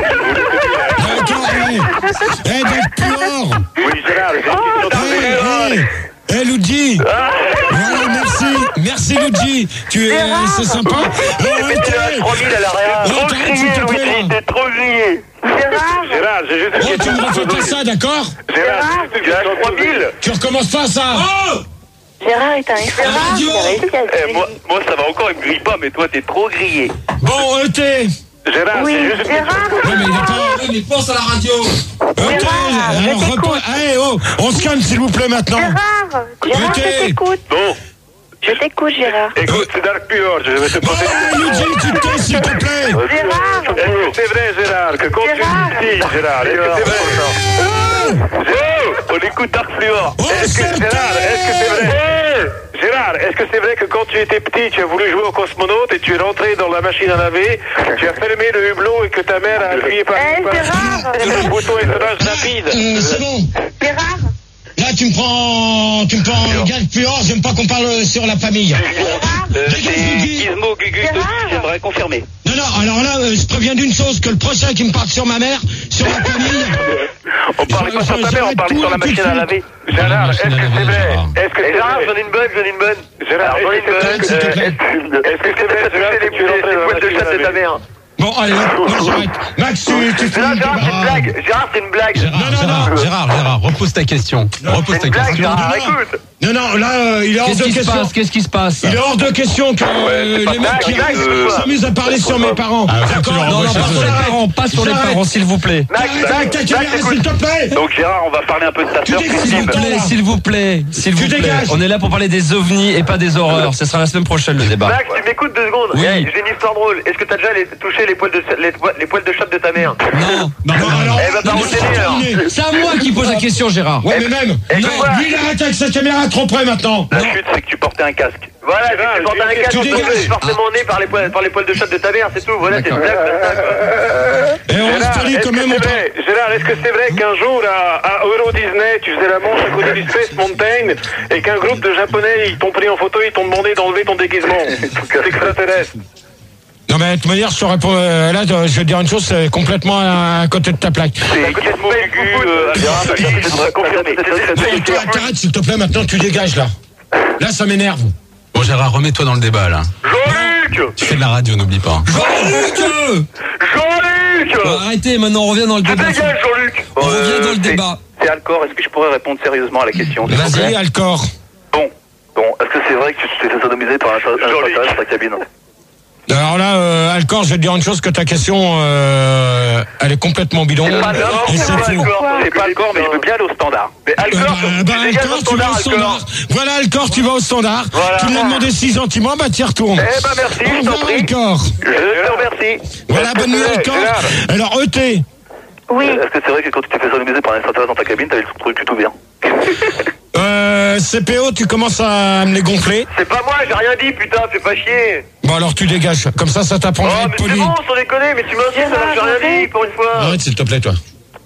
Dark Fluor.
Oui, Gérard, j'ai une question.
Luigi. Voilà, merci Luigi. C'est sympa.
C'est 3000 à l'arrière.
Trop grillé, Luigi, t'es trop grillé. Gérard, j'ai juste une question.
Tu me refais pas ça, d'accord?
Gérard, tu gagnes 3000.
Tu recommences pas ça.
Gérard est un extraterrestre.
Moi, ça va encore, il me grille pas, mais toi, t'es trop grillé.
Bon, ET.
Gérard,
oui,
c'est juste
Gérard.
Non, mais il a pas...
Mais pense à la radio.
ET, alors allez, on se calme, s'il vous plaît, maintenant.
Gérard, je t'écoute.
Bon.
Je t'écoute, Gérard.
Écoute, c'est Dark Fluor, je vais te poser...
Luigi, tu te tais, s'il te plaît.
Gérard.
Est-ce que c'est vrai, Gérard, que quand tu dis... Gérard, est-ce que c'est vrai?
On écoute Dark Fluor.
Est-ce que c'est vrai? Gérard, est-ce que c'est vrai que quand tu étais petit, tu as voulu jouer au cosmonaute et tu es rentré dans la machine à laver, tu as fermé le hublot et que ta mère a appuyé par le bouton étonnage rapide?
C'est bon.
Gérard.
Là, tu me prends Dark Fluor, j'aime pas qu'on parle sur la famille.
C'est Gizmo Gugus, j'aimerais confirmer.
Non, alors là, je préviens d'une chose, que le prochain qui me parle sur ma mère, sur la famille...
On parlait pas sur ta mère, on parlait sur la machine à laver.
Gérard, est-ce que c'est vrai? Est-ce que c'est
Gérard,
vrai?
j'en ai une bonne.
Gérard, est-ce que c'est vrai, Gérard, que tu es rentré dans la
poils de
machine
chat
à
de ta
laver?
mère.
Bon, allez, non, j'arrête. Max, tu fais
Gérard, c'est une blague. Gérard, c'est une blague.
Gérard, repose ta question.
C'est une blague, Gérard, écoute.
Non, là, il est hors de question.
Qu'est-ce qui se passe?
Il est hors de question que les mecs qui s'amusent à parler sur mes parents. D'accord?
Non, pas sur les parents, s'il vous plaît.
Max,
s'il te plaît.
Donc Gérard, on va parler un peu de ta sœur.
S'il vous plaît. On est là pour parler des ovnis et pas des horreurs. Ce sera la semaine prochaine, le débat.
Max, tu m'écoutes 2 secondes?
Oui.
J'ai une histoire drôle. Est-ce que t'as déjà touché les poils de chat de ta mère?
Non,
alors.
Eh ben, pas enchaîner, alors.
C'est à moi qui pose la question, Gérard.
Ouais, mais même. Non, lui, il arrête avec sa caméra trop près maintenant.
La chute, c'est que tu portais un casque. Voilà, tu portais un casque, tu es forcément né par les poils de chat de ta mère, c'est tout. Voilà, c'est une blague.
Et on reste poli quand même.
Gérard, est-ce que c'est vrai qu'un jour, à Euro Disney, tu faisais la manche à côté du Space Mountain et qu'un groupe de Japonais, ils t'ont pris en photo, ils t'ont demandé d'enlever ton déguisement? C'est extraterrestre.
Non, mais de toute manière, je te réponds. Là, je vais te dire une chose, c'est complètement à côté de ta plaque.
C'est Gizmo Gugus,
T'arrêtes, s'il te plaît, maintenant, tu dégages, là. Là, ça m'énerve.
Bon, Gérard, remets-toi dans le débat, là.
Jean-Luc!
Tu fais de la radio, n'oublie pas.
Jean-Luc!
Bon, arrêtez, maintenant, on revient dans le débat.
Dégage, Jean-Luc!
On revient dans le débat.
C'est Alcor, est-ce que je pourrais répondre sérieusement à la question?
Vas-y, Alcor.
Bon, est-ce que c'est vrai que tu t'es fait sodomiser par un extraterrestre dans ta cabine?
Alors là, Alcor, je vais te dire une chose, que ta question, elle est complètement bidon.
C'est pas Alcor, mais je veux bien aller au standard. Mais Alcor,
Alcor, tu vas au standard. Voilà, Alcor, tu vas au standard. Tu lui as demandé 6 centimes, bah t'y retournes.
Eh ben merci, je t'en prie.
Alcor.
Je te remercie.
Voilà, bonne nuit, Alcor. Alors, ET.
Oui.
Est-ce que c'est vrai que quand tu t'es fait sodomiser par un extraterrestre dans ta cabine, t'avais le truc plutôt bien?
CPO, tu commences à me les gonfler.
C'est pas moi, j'ai rien dit, putain, fais pas chier.
Bon, alors tu dégages. Comme ça t'apprendra à être poli.
C'est bon, sans déconner, mais tu m'insistes alors que j'ai rien dit, pour une fois.
Arrête, s'il te plaît, toi.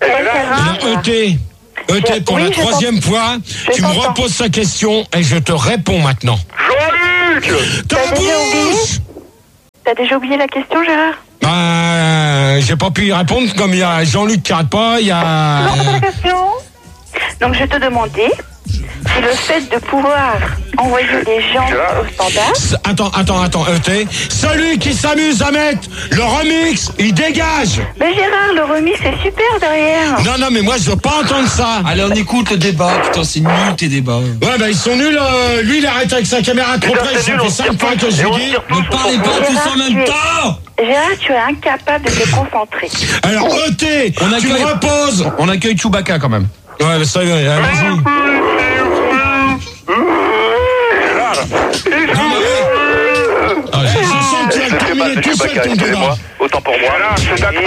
ET, pour la troisième fois, tu me reposes sa question et je te réponds maintenant.
Jean-Luc,
ta bouche.
T'as déjà oublié la question, Gérard?
J'ai pas pu y répondre, comme il y a Jean-Luc qui arrête pas, il y a...
la question. Donc je te demandais si le fait de pouvoir envoyer des gens au standard...
Attends, ET. Celui qui s'amuse à mettre le remix, il dégage.
Mais Gérard, le remix c'est super derrière.
Non, mais moi je veux pas entendre ça.
Allez, on écoute le débat. Putain, c'est nul tes débats.
Ouais, ils sont nuls. Lui, il arrête avec sa caméra trop près. Ça fait 5 fois que je lui dis.
Ne parlez pas tous en même temps.
Gérard, tu es incapable de te concentrer.
Alors, ET, tu me reposes.
On accueille Chewbacca quand même.
Ouais, ça y est, vas-y. Je sens que tu as terminé tout seul ton débat.
Autant pour moi. C'est d'accord.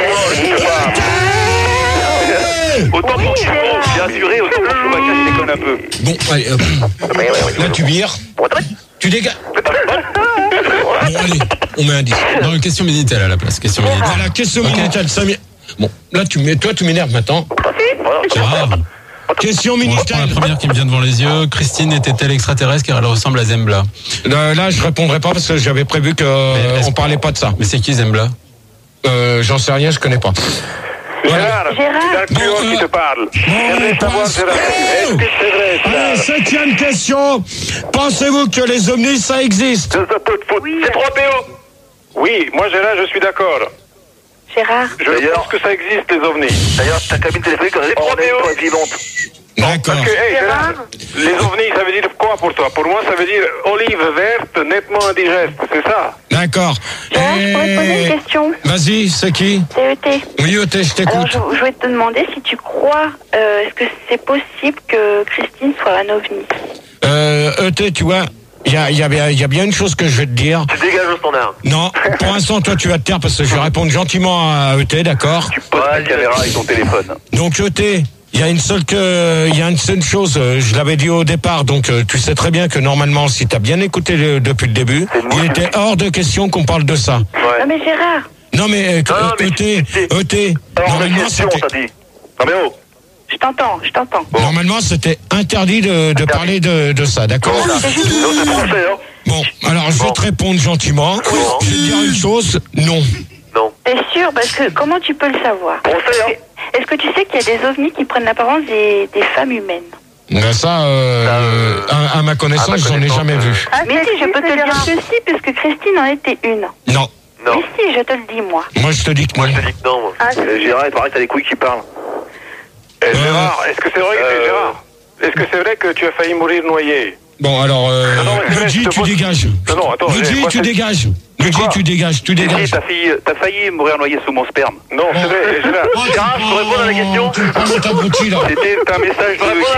Autant pour Chewbacca, j'ai assuré, autant pour Chewbacca, je déconne un peu.
Bon, allez, là tu vires. Tu dégages. Bon, allez, on met un 10.
Non, une question Minitel à la place. Question Minitel.
Voilà, question Minitel. Bon, là tu m'énerves maintenant.
C'est grave.
Question
Bon, je
Minitel.
prends la première qui me vient devant les yeux. Christine était-elle extraterrestre car elle ressemble à Zembla?
Là, je répondrai pas parce que j'avais prévu qu'on parlait pas de ça.
Mais c'est qui Zembla?
J'en sais rien, je connais pas.
Gérard, c'est un qui te parle. J'aimerais savoir, Gérard, est-ce que c'est vrai ça?
Allez, 7e question. Pensez-vous que les ovnis, ça existe?
C'est 3 PO. Oui, moi Gérard, je suis d'accord.
Gérard.
Je pense que ça existe, les ovnis.
D'ailleurs, ta cabine téléphonique, on est 3 PO est vivante.
D'accord.
Parce que, Gérard, les ovnis, ça veut dire quoi pour toi? Pour moi, ça veut dire olive verte, nettement indigeste, c'est ça?
D'accord.
Gérard, je pourrais te poser une question.
Vas-y, c'est qui?
C'est ET.
Oui, ET, je t'écoute.
Alors, je voulais te demander si tu crois, est-ce que c'est possible que Christine soit un ovni?
ET, tu vois, il y a bien une chose que je vais te dire.
Tu dégages au standard.
Non, pour l'instant, toi, tu vas te taire parce que je vais répondre gentiment à ET, d'accord?
Tu poses la caméra avec ton téléphone.
Donc, ET, il y a une seule chose, je l'avais dit au départ, donc tu sais très bien que normalement, si tu as bien écouté depuis le début, il était hors de question qu'on parle de ça.
Ouais.
Non mais Gérard.
Non mais ET, normalement c'était...
Non mais oh.
Je t'entends.
Bon. Normalement, c'était interdit de parler de ça, d'accord?
Non, c'est français, hein.
Bon, alors je vais te répondre gentiment. Je vais te dire une chose, non.
Non.
T'es sûr? Parce que comment tu peux le savoir?
Français, hein.
Est-ce que tu sais qu'il y a des ovnis qui prennent l'apparence des femmes humaines?
Ben ça, à ma connaissance, j'en ai jamais vu.
Mais si, je peux te dire que si, parce que Christine en était une.
Non.
Non.
Mais si, je te le dis, moi.
Moi, je te dis que non.
Moi, je te dis que non. Gérard, il paraît que t'as des couilles qui parlent.
Gérard, est-ce que c'est vrai que Gérard, est-ce que c'est vrai que tu as failli mourir noyé?
Bon, alors, Luigi, tu dégages.
Non, attends.
Luigi, tu dégages. Luigi, tu dégages.
T'as failli mourir noyé sous mon sperme.
Non, c'est vrai, Gérard.
Gérard, je peux répondre à la question?
C'était un message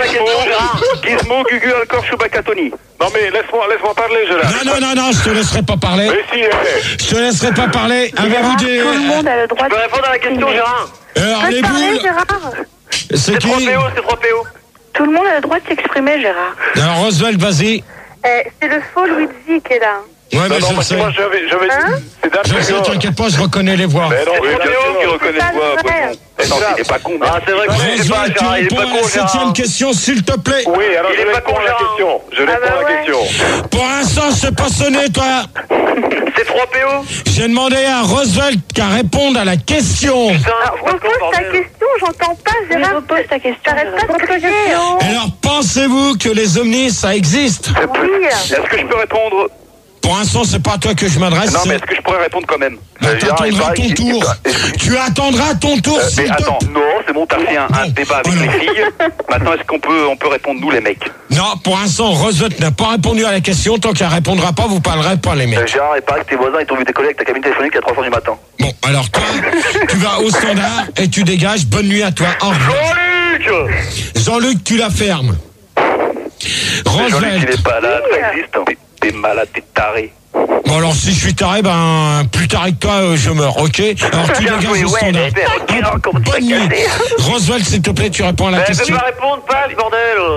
de
Gizmo, Gugu, Alcor, Chewbacca, Tony.
Non mais laisse-moi parler, Gérard.
Non, je te laisserai pas parler.
Mais si,
je te laisserai pas parler. Avez-vous des...
Tout le monde a le droit
de... Tu peux répondre à la question, Gérard?
Alors, les boules...
C'est 3 PO.
Tout le monde a le droit de s'exprimer, Gérard.
Alors, Roswell, vas-y.
C'est le faux Luigi qui est là.
Ouais, mais je le sais.
Moi, j'avais
Je sais, t'inquiète pas, je reconnais les voix.
Mais non,
c'est Théo qui reconnaît les voix. Non, il est pas con. Ah, c'est vrai que
Roswell, tu réponds à la 7e question, s'il te plaît.
Oui, alors je réponds à la question. Je réponds à la question.
Pour l'instant, c'est pas sonné, toi.
C'est 3 PO.
J'ai demandé à Roswell qu'à répondre à la question.
Repose ta question, j'entends pas, Gérard.
Repose ta question.
T'arrêtes pas de poser ta question.
Alors, pensez-vous que les ovnis, ça existe?
Oui.
Est-ce que je peux répondre?
Pour l'instant, c'est pas à toi que je m'adresse.
Non, mais est-ce que je pourrais répondre quand même?
T'attendras ton tour. Tu attendras ton tour,
mais attends, non, c'est bon, t'as fait un débat avec les filles. Maintenant, est-ce qu'on peut répondre, nous, les mecs?
Non, pour l'instant, Roswell n'a pas répondu à la question. Tant qu'elle répondra pas, vous parlerez pas, les mecs.
Gérard, il paraît que tes voisins, ils t'ont vu décoller avec ta cabine téléphonique à 3h du matin.
Bon, alors toi, tu vas au standard et tu dégages. Bonne nuit à toi. Au revoir. Jean-Luc, tu la fermes.
Roswell. Jean-Luc, il est pas là, ça existe. T'es malade, t'es taré.
Bon, alors si je suis taré, plus taré que toi, je meurs, ok? Alors tu dégages au standard. Bonne nuit. Roswell, s'il te plaît, tu réponds à la question.
Tu vas répondre, pas, bordel.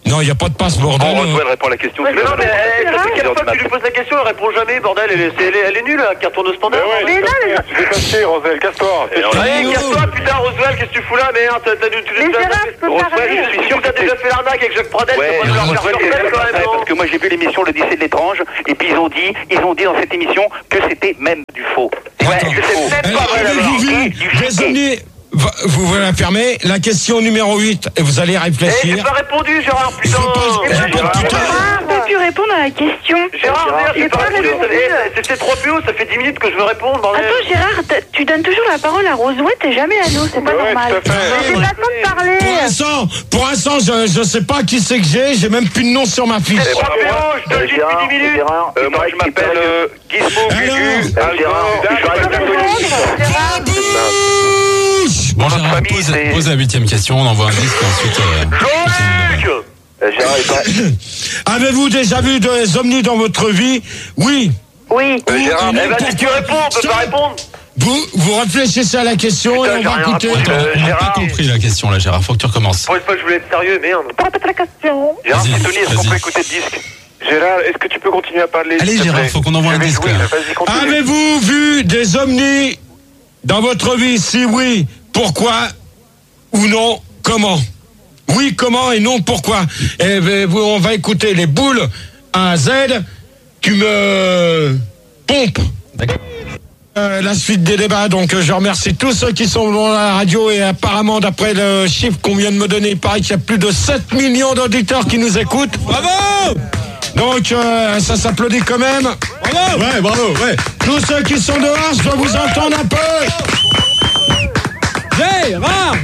Non, il n'y a pas de passe, bordel.
Roswell répond à la question.
Mais non, mais ça fait 4 fois que tu lui poses la question, elle répond jamais, bordel. Elle est nulle, la carte tourne au standard.
Mais là, tu fais passer, Roswell, casse-toi.
Allez, casse-toi, putain, Roswell, qu'est-ce que tu fous là, merde? Roswell, je suis sûr que t'as déjà fait l'arnaque avec Jacques Pradel.
Ouais, parce que moi j'ai vu l'émission Le lycée de l'étrange, et puis ils ont dit dans cette émission que c'était même du faux.
Ouais,
c'est même pas vrai.
Avez-vous vu des ovnis? Vous voulez la fermer. La question numéro 8, et vous allez réfléchir.
J'ai pas répondu, Gérard, putain.
Peux-tu répondre à la question?
Gérard, j'ai pas répondu. C'était trop plus haut, ça fait 10 minutes que je veux répondre.
Attends, Gérard, tu donnes toujours la parole à Roswell, t'es jamais à nous, c'est pas normal.
J'ai
pas le temps de parler.
Pour l'instant, je sais pas qui c'est que j'ai même plus de nom sur ma fiche.
C'est pas Péro, je te le dis depuis 10 minutes.
Moi je m'appelle Gizmo Gugu.
Bon, Gérard, pose la 8e question, on envoie un disque et ensuite...
Avez-vous déjà vu des ovnis dans votre vie? Oui.
Oui.
Gérard, vas-y, tu réponds, on peut pas répondre.
Vous réfléchissez à la question et on va écouter.
On n'a pas compris la question là, Gérard, faut que tu recommences.
Pour une fois, je voulais être sérieux, merde.
Pas la question.
Gérard, c'est Tony, est-ce qu'on peut écouter le disque?
Gérard, est-ce que tu peux continuer à parler?
Allez, Gérard, faut qu'on envoie un disque.
Avez-vous vu des ovnis dans votre vie? Si oui, pourquoi? Ou non, comment? Oui, comment, et non, pourquoi? Et on va écouter les boules à Z. Tu me pompes.
D'accord.
La suite des débats, donc je remercie tous ceux qui sont dans la radio, et apparemment d'après le chiffre qu'on vient de me donner, il paraît qu'il y a plus de 7 millions d'auditeurs qui nous écoutent. Bravo! Donc ça s'applaudit quand même. Bravo! Ouais, bravo, ouais. Tous ceux qui sont dehors, je dois vous entendre un peu.
Gérard!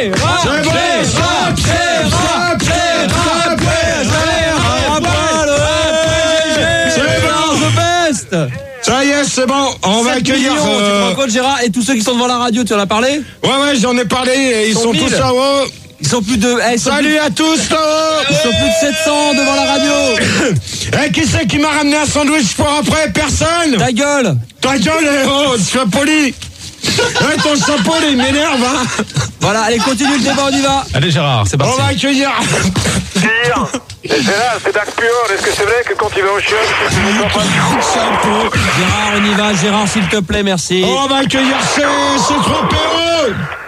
Ça y est, c'est bon, on va accueillir...
Tu te rends compte, Gérard, et tous ceux qui sont devant la radio, tu en as parlé?
Ouais, j'en ai parlé, et ils sont tous là-haut.
Ils sont plus de...
Salut à tous là-haut.
Ils sont plus de 700 devant la radio.
Qui c'est qui m'a ramené un sandwich pour après? Personne.
Ta gueule,
oh, sois poli. Ouais, ton chapeau, il m'énerve, hein.
Voilà, allez, continue le débat, on y va.
Allez, Gérard, c'est parti.
On va accueillir...
Gérard, c'est Dark Pure. Est-ce que c'est vrai que quand il va au chiottes, tu ne sens pas
Gérard, on y va. Gérard, s'il te plaît, merci.
On va accueillir ces 3 PO.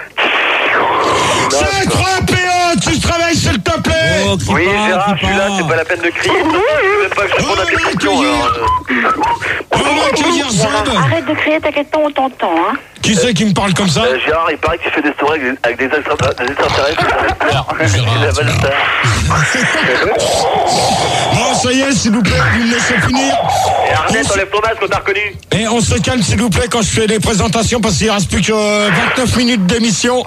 C'est 3 PO. Tu travailles, s'il te plaît.
Oui, Gérard, je suis là, c'est pas la peine de crier. Je veux même pas que je réponde à tes questions.
On va accueillir Zeb.
Arrête de crier, t'inquiète pas, on t'entend, hein.
Qui c'est qui me parle comme ça?
Gérard, il paraît que tu fais des stories avec des extraterrestres.
Bon, ça y est, s'il vous plaît, vous me laissez finir.
Et Arnett, enlève ton masque, on t'a reconnu.
Et on se calme, s'il vous plaît, quand je fais les présentations, parce qu'il ne reste plus que 29 minutes d'émission.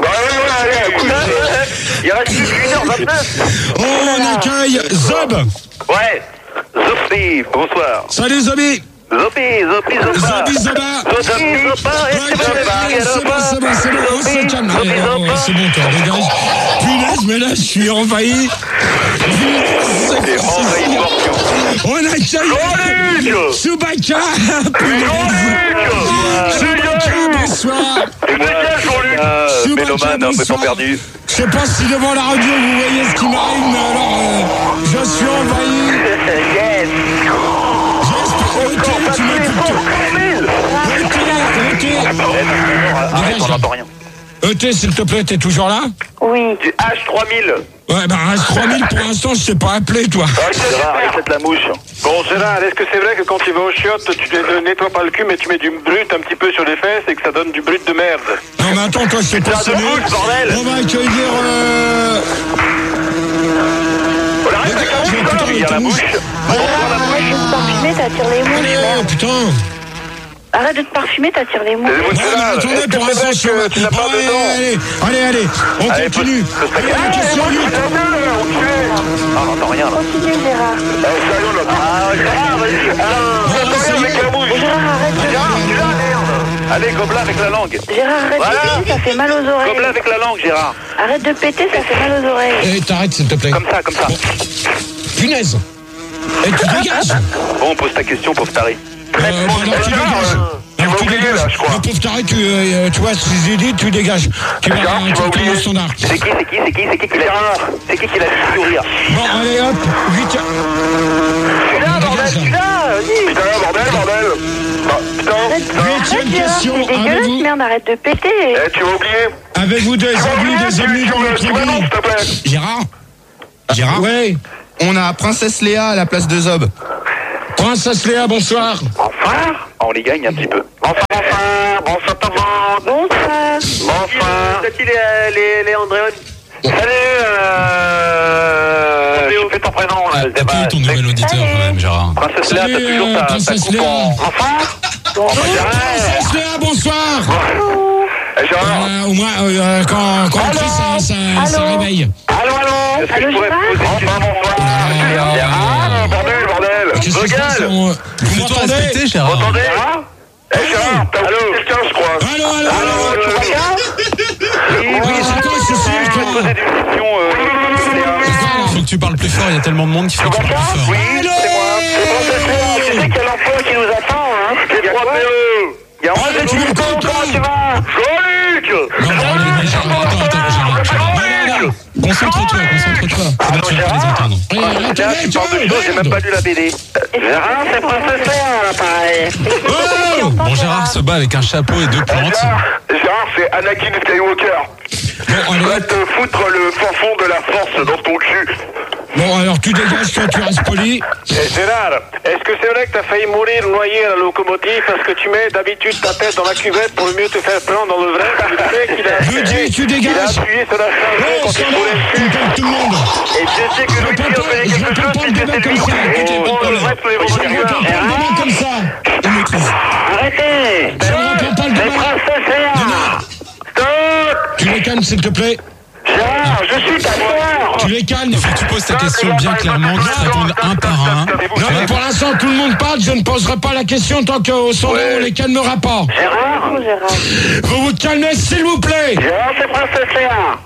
Il reste plus qu'1h29.
On accueille Zob.
Ouais, Zopi, bonsoir.
Salut Zobi.
Zopi, Zoba.
C'est bon, on se calme. C'est bon, toi, dégage. Punaise, mais là, je suis envahi. On accueille Chewbacca. Chewbacca, bonsoir.
Mélomane, on peut pas perdu.
Je sais pas si devant la radio vous voyez ce qui m'arrive, mais alors je suis envahi.
Yes.
Arrête, on n'entend rien.
S'il te plaît, t'es toujours là?
Oui.
Du H3000.
Ouais, H3000 pour l'instant, je sais pas appeler, toi.
Gérard, arrête la mouche.
Bon, Gérard, est-ce que c'est vrai que quand tu vas au chiottes, tu ne nettoies pas le cul, mais tu mets du brut un petit peu sur les fesses et que ça donne du brut de merde?
Non, mais attends, toi, je sais pas. On va accueillir.
Il y a la mouche.
Arrête de te parfumer, t'attires les mouches, merde.
Putain.
Arrête de te parfumer, t'attires les mouches.
Attendez, pour l'instant,
tu n'as pas de dents.
Allez, on continue. La question 8.
On n'entend rien là.
Continue, Gérard.
Gérard, vas-y.
Gérard, arrête de...
Allez, gobelin avec la langue.
Gérard, arrête de péter, ça fait mal aux oreilles.
Gobelin avec la langue, Gérard.
Arrête de péter, ça fait mal aux oreilles.
T'arrêtes, s'il te plaît.
Comme ça.
Punaise. Et tu dégages.
Bon, pose ta question, pauvre taré.
Tu vas oublier là, je crois. Oh, pauvre taré, tu vois, si j'ai dit, tu dégages. Tu vas oublier le standard.
C'est qui qui l'a dit sourire?
Bon, allez, hop, vite.
Putain,
bordel.
Huitième question.
C'est dégueulasse, merde, arrête de péter.
Tu vas oublier?
Avez-vous des amis dans votre vie?
Gérard?
Ouais.
On a Princesse Léa à la place de Zob.
Princesse Léa, bonsoir.
Enfin, on les gagne un petit peu. Bonsoir tout le monde. Bonsoir. C'est qui les Andréon? Salut, je fais ton prénom là.
T'as ton nouvel auditeur quand même, Gérard.
Princesse Léa, t'as toujours ta
Princesse Léa.
Enfin.
Princesse Léa, bonsoir.
Gérard.
Au moins, quand on crie, ça réveille.
Allô. Est-ce que je pourrais te poser une question? Gérard, bordel.
Regarde. Vous m'entendez,
Gérard?
Entendez? Gérard, t'as oublié quelqu'un, je crois.
Allô,
tu vas bien?
Oui, c'est quoi ce cirque?
Je vais te poser des questions.
Il faut que tu parles plus fort, il y a tellement de monde qu'il faut que tu parles plus fort.
Oui, c'est moi. C'est Princesse Léa. Tu sais qu'il y a l'emploi qui nous attend, hein? Il y a 3 PE. Il y a 11
tu me comptes,
comment tu vas? Jean-Luc.
Attends. Concentre-toi. C'est là, tu vas pas les entendre.
Là, tu parles de choses, j'ai même pas lu la BD. Gérard, c'est Princesse Léa, là, pareil.
Bon, Gérard se bat avec un chapeau et 2 plantes.
Gérard, c'est Anakin Skywalker. Tu vas te foutre le fin fond de la force dans ton cul.
Bon, alors tu dégages, toi, tu restes poli.
Gérard, est-ce que c'est vrai que t'as failli mourir noyé à la locomotive parce que tu mets d'habitude ta tête dans la cuvette pour mieux te faire prendre dans le vrai? Tu sais qu'il a
tu dégages.
Il a appuyé sur la charge quand il voulait le
tu
cul.
parles tout le monde.
Et je sais que lui qui a fait quelque chose, c'est que c'est lui. On le reste pour les
Je ne réponds pas le débat comme ça. On maîtrise.
Arrêtez.
Je ne réponds pas le débat.
Princesse Léa. Stop.
Tu les calmes, s'il te plaît.
Gérard, je suis ta sœur.
Tu les calmes.
Il faut que tu poses ta question bien clairement, tu réponds un par un.
Non, mais pour l'instant, tout le monde parle. Je ne poserai pas la question tant qu'au son on les calmera pas.
Gérard.
Vous vous calmez, s'il vous plaît.
Gérard, c'est Princesse Léa.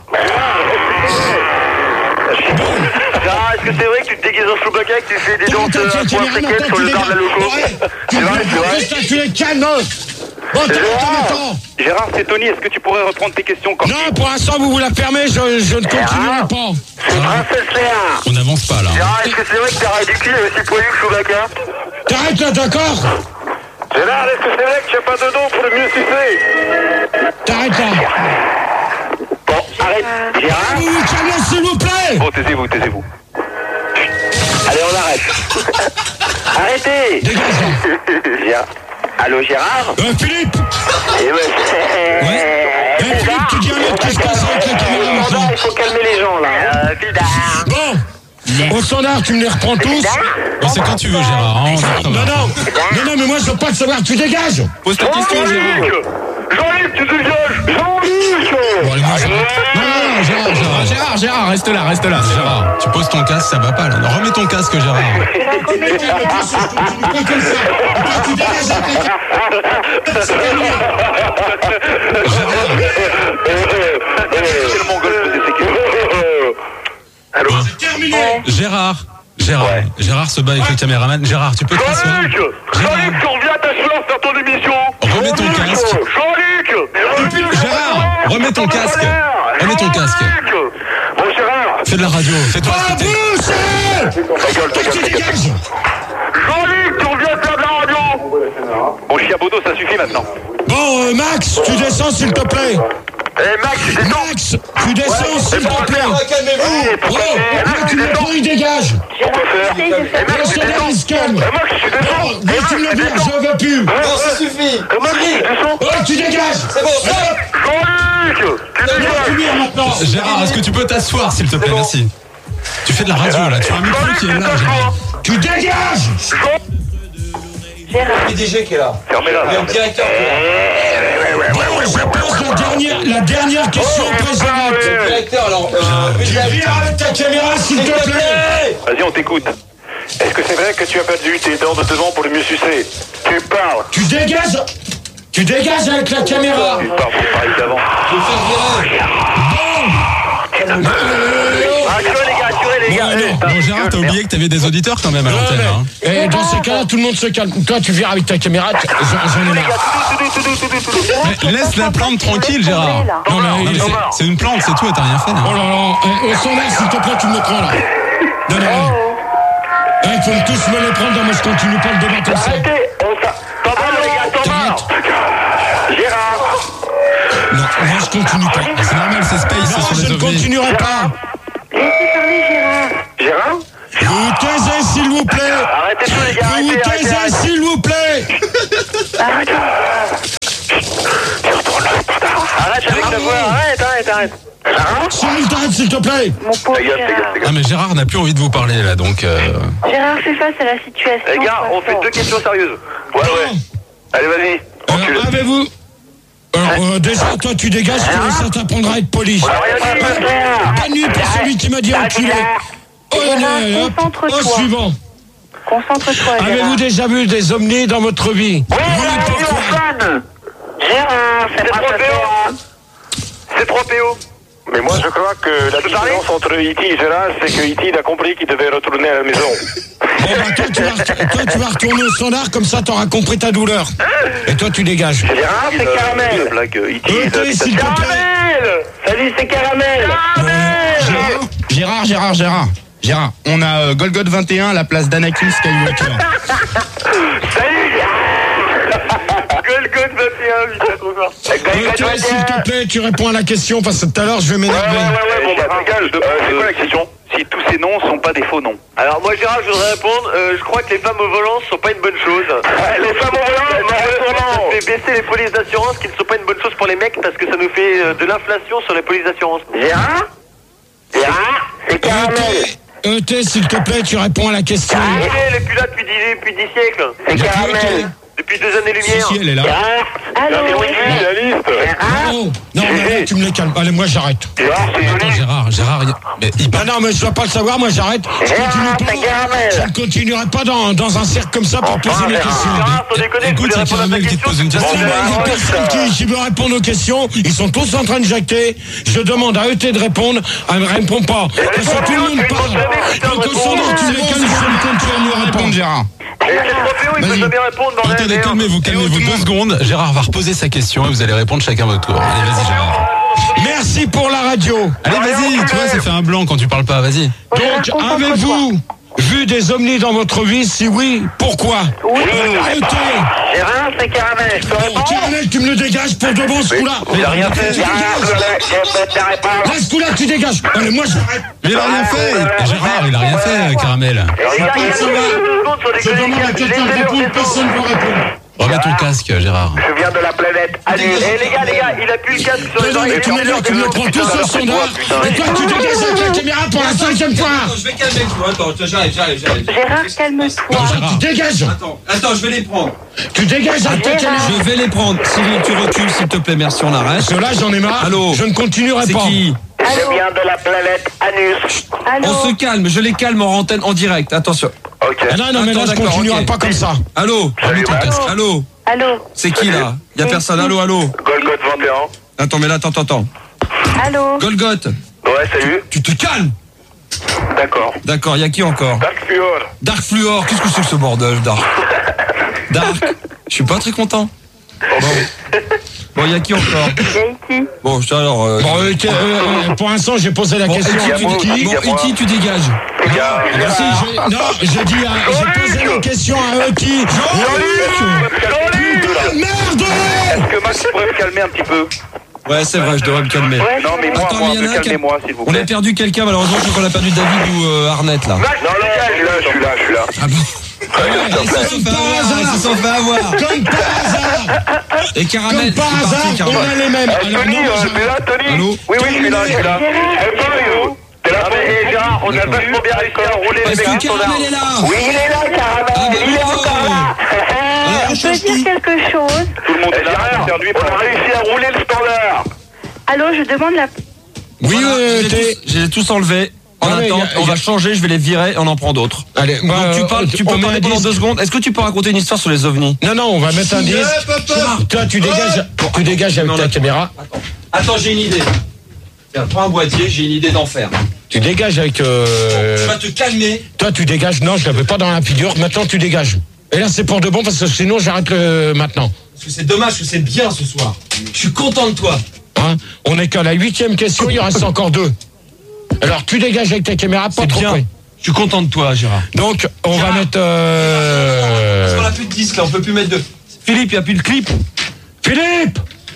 Gérard, est-ce que c'est vrai que tu te déguises en Chewbacca et que tu fais des danses à point séquelles sur le bar de la loco? C'est vrai.
Tu les calmes. Bon,
Gérard, c'est Tony, est-ce que tu pourrais reprendre tes questions quand
non, pour l'instant, vous la fermez, je ne continuerai pas.
C'est Princesse Léa.
On n'avance pas là.
Gérard, est-ce que c'est vrai que t'as ridicule et aussi poilu que Chewbacca?
T'arrêtes là, d'accord?
Gérard, est-ce que c'est vrai que tu n'as pas de dos pour le mieux sucer?
T'arrêtes là.
Bon, arrête. Gérard.
Vous vous calmez, s'il vous plaît.
Bon, taisez-vous. Allez, on arrête. Arrêtez.
Dégage.
Gérard. Allô, Gérard?
Philippe.
Ouais.
Philippe, tu dis un mec qui se passe avec la caméra maintenant.
Il faut calmer les gens, là.
Bon. Au standard, tu me les reprends tous.
Bon, c'est quand tu veux, Gérard.
Non, mais moi, je veux pas te savoir. Tu dégages.
Pose ta question, Gérard.
Jean-Luc, tu dégages. Jean-Luc.
Bon, allez, moi,
Gérard, reste là, Gérard. Tu poses ton casque, ça va pas là. Non, remets ton casque, Gérard.
Allô.
Gérard se bat avec le caméraman. Gérard, tu peux te rasseoir.
Jean-Luc, tu reviens à ta soeur faire ton émission.
Remets ton casque.
Jean-Luc.
Gérard, remets ton casque.
Bon, Gérard.
Fais de la radio, fais-toi respecter.
Ta gueule. Jean-Luc, tu reviens faire de la radio.
Bon, Chiabodo, ça suffit maintenant.
Bon, Max, tu descends, s'il te plaît.
Max, tu descends.
Max, tu descends, s'il te plaît.
Calmez-vous.
Max, tu le prends, il dégage.
Pourquoi faire?
Le standard, il se calme.
Max, tu descends.
Dès que tu me le dis, je veux plus.
Non, ça suffit. Max, tu descends.
Oh, tu dégages.
C'est bon, Jean-Luc, tu dégages.
Maintenant.
Gérard, est-ce que tu peux t'asseoir, s'il te plaît? Merci. Tu fais de la radio là, tu as un micro qui est là, Gérard.
Tu dégages.
Gérard.
PDG qui est là.
Fermez-la.
Il y a un directeur.
Je pose la dernière question présente.
Directeur, alors.
Tu viens avec ta caméra, s'il te plaît.
Vas-y, on t'écoute.
Est-ce que c'est vrai que tu as perdu tes dents de devant pour le mieux sucer? Tu parles.
Tu dégages. Tu dégages avec la caméra.
Tu parles pour parler d'avant. Assurez les gars.
Bon, Gérard, t'as oublié que t'avais des auditeurs quand même à l'antenne. Hein.
Et dans ces cas-là, tout le monde se calme. Toi, tu viens avec ta caméra. J'en ai marre.
Laisse la plante tranquille, Gérard.
Non, mais
c'est une plante, c'est tout, t'as rien fait.
Oh là là, au sondage, s'il te plaît, tu me le prends là. Non, non. Il faut tous me les prendre, moi je continue pas le débat comme ça.
Arrêtez, t'en vas les gars, t'en vas. Gérard.
Non, moi je continue pas.
C'est normal, c'est Space, c'est sur les
je ne
ovnis.
continuerai pas.
Laissez parler Gérard.
Gérard.
Vous taisez s'il vous plaît.
Arrêtez tout les gars,
Vous taisez s'il vous plaît.
Arrête.
Arrête avec ta voix, arrête.
Cyril, t'arrêtes s'il te plaît.
Mon pauvre Gérard.
Ah mais Gérard n'a plus envie de vous parler là, donc...
Gérard, fais face à la situation.
Les gars, on fait 2 questions sérieuses. Ouais. Allez, vas-y.
Alors, avez-vous... Alors, déjà, toi, tu dégages, ça t'apprendra à être poli. Bonne nuit pour celui qui m'a dit enculé.
Concentre-toi.
Suivant.
Concentre-toi, Gérard.
Avez-vous déjà vu des ovnis dans votre vie?
Oui, fan. Gérard, c'est 3 PO.
C'est 3 PO.
Mais moi, je crois que la différence entre E.T. et Gérard, c'est que E.T. a compris qu'il devait retourner à la maison.
Bon, bah, toi, tu vas retourner au standard, comme ça, t'auras compris ta douleur. Et toi, tu dégages.
Gérard, c'est Caramel.
Blague E.T.
S'il te plaît.
Caramel. Salut, c'est Caramel.
Gérard, on a Golgot 21 à la place d'Anakin Skywalker.
Salut,
Golgot 21, putain, trop fort.
S'il te plaît, tu réponds à la question, parce que tout à l'heure, je vais m'énerver.
bon, bah, dégage. C'est quoi la question?
Si tous ces noms sont pas des faux noms. Alors moi Gérard, je voudrais répondre, je crois que les femmes au volant sont pas une bonne chose.
Les femmes au volant,
ça fait baisser les polices d'assurance qui ne sont pas une bonne chose pour les mecs parce que ça nous fait de l'inflation sur les polices d'assurance.
Gérard, c'est Caramel.
ET, s'il te plaît, tu réponds à la question.
Elle est plus là depuis 10 siècles.
C'est Caramel.
Depuis 2 années-lumière.
Si, elle est là.
Allô.
La liste.
Non, mais là, tu me les calmes. Allez, moi, j'arrête.
Attends, Gérard, mais il parle...
Non, mais je dois pas le savoir, moi, j'arrête. Je ne continuerai pas dans un cercle comme ça pour poser mes questions.
Gérard, sans déconner, je
Écoute,
voulais
c'est
répondre à ta
Caramel qui te
question.
pose une question.
Il y a personne qui veut répondre aux questions. Ils sont tous en train de jacter. Je demande à ET de répondre. Elle ne répond pas. Parce que tout le monde parle. Donc, au sondage, tu les calmes, je ne compte pas nous répondre, Gérard.
Et c'est 3 PO, il peut jamais répondre dans
Attendez,
la
calmez-vous 2 secondes. Gérard va reposer sa question et vous allez répondre chacun votre tour. Allez, vas-y, Gérard.
Merci pour la radio.
Allez, vas-y, tu vois, ça fait un blanc quand tu parles pas, vas-y.
Donc, avez-vous vu des ovnis dans votre vie? Si oui, pourquoi?
Oui.
ET.
Gérard, c'est Caramel.
Caramel, tu me le dégages pour de bon, ce coup-là.
Il a rien fait.
Là, ce coup-là, tu dégages. Allez, moi, j'arrête.
Mais il a rien fait. Gérard, il a rien fait, Caramel.
Je demande à quelqu'un de répondre, personne ne veut répondre.
Remets ton casque, Gérard.
Je viens de la planète. Allez,
les gars, il a plus le casque sur les oreilles.
Tu me prends tous au standard. Et toi, tu dégages avec la caméra pour la 5e fois.
Je vais calmer, attends, j'arrive.
Gérard, calme-toi.
Tu dégages.
Attends, je vais les prendre.
Tu dégages avec ta caméra.
Je vais les prendre. Cyril, tu recules, s'il te plaît, merci, on arrête.
Parce que là, j'en ai marre.
Allô.
Je ne continuerai
C'est
pas.
qui?
Je viens de la planète Anus.
Allô.
On se calme, je les calme en antenne, en direct, attention.
Ok.
Ah non, mais là, je continuerai pas comme ça.
Allô.
Salut,
Remets ton casque. Allô.
Allô.
C'est qui là? Y'a personne, allô.
Golgot 21.
Attends, mais là, attends.
Allô.
Golgot,
Ouais, salut.
tu te calmes.
D'accord.
Y'a qui encore?
Dark Fluor.
Dark Fluor, qu'est-ce que c'est que ce bordel, Dark? Je suis pas très content. Bon, y'a qui encore?
Y'a
Bon, alors...
Pour l'instant, j'ai posé la question à qui.
E.T., tu dégages.
J'ai posé la question à E.T. Merde!
Est-ce que Max pourrait me calmer un petit peu?
Ouais, c'est vrai, je devrais me calmer.
Non, mais moi,
Attends, mais y en a un
calmez-moi, s'il vous
On
plaît.
a perdu quelqu'un, malheureusement, je crois qu'on a perdu David ou Arnett, là.
Non, je suis là.
Ah bon? Ils se sont fait avoir.
Comme par hasard!
Et Caramel,
Comme par
c'est parti,
hasard, on
Caramel.
a les mêmes. Alors,
Tony,
non,
t'es là, Tony?
Allô?
Oui, je suis là. T'es là,
Gérard, on a vachement bien réussi à rouler les
Est-ce
mecs
que Caramel est là?
Oui, il est là, Caramel. Il est encore là.
On peut dire quelque chose?
Tout le monde est là,
Gérard, on a réussi à rouler le standard.
Allô, je demande la...
Oui,
J'ai tous enlevé. En
Non, mais
attente, on va changer, je vais les virer et on en prend d'autres.
Allez,
Donc tu peux parler pendant 2 secondes. Est-ce que tu peux raconter une histoire sur les ovnis?
Non, on va mettre un disque. Toi, tu dégages avec ta caméra.
Attends, j'ai une idée. Tiens, prends un boîtier, j'ai une idée d'enfer.
Tu dégages avec...
Tu vas te calmer.
Toi, tu dégages. Non, je l'avais pas dans la figure. Maintenant, tu dégages. Et là, c'est pour de bon parce que sinon, j'arrête maintenant.
Parce que c'est dommage que c'est bien ce soir. Je suis content de toi.
Hein, on est qu'à la 8e question, il reste encore 2. Alors tu dégages avec ta caméra, pas trop près.
Je suis content de toi, Gérard.
Donc on va mettre...
Parce qu'on a plus de disques là, on peut plus mettre de... Philippe, il n'y a plus de clip.
Philippe,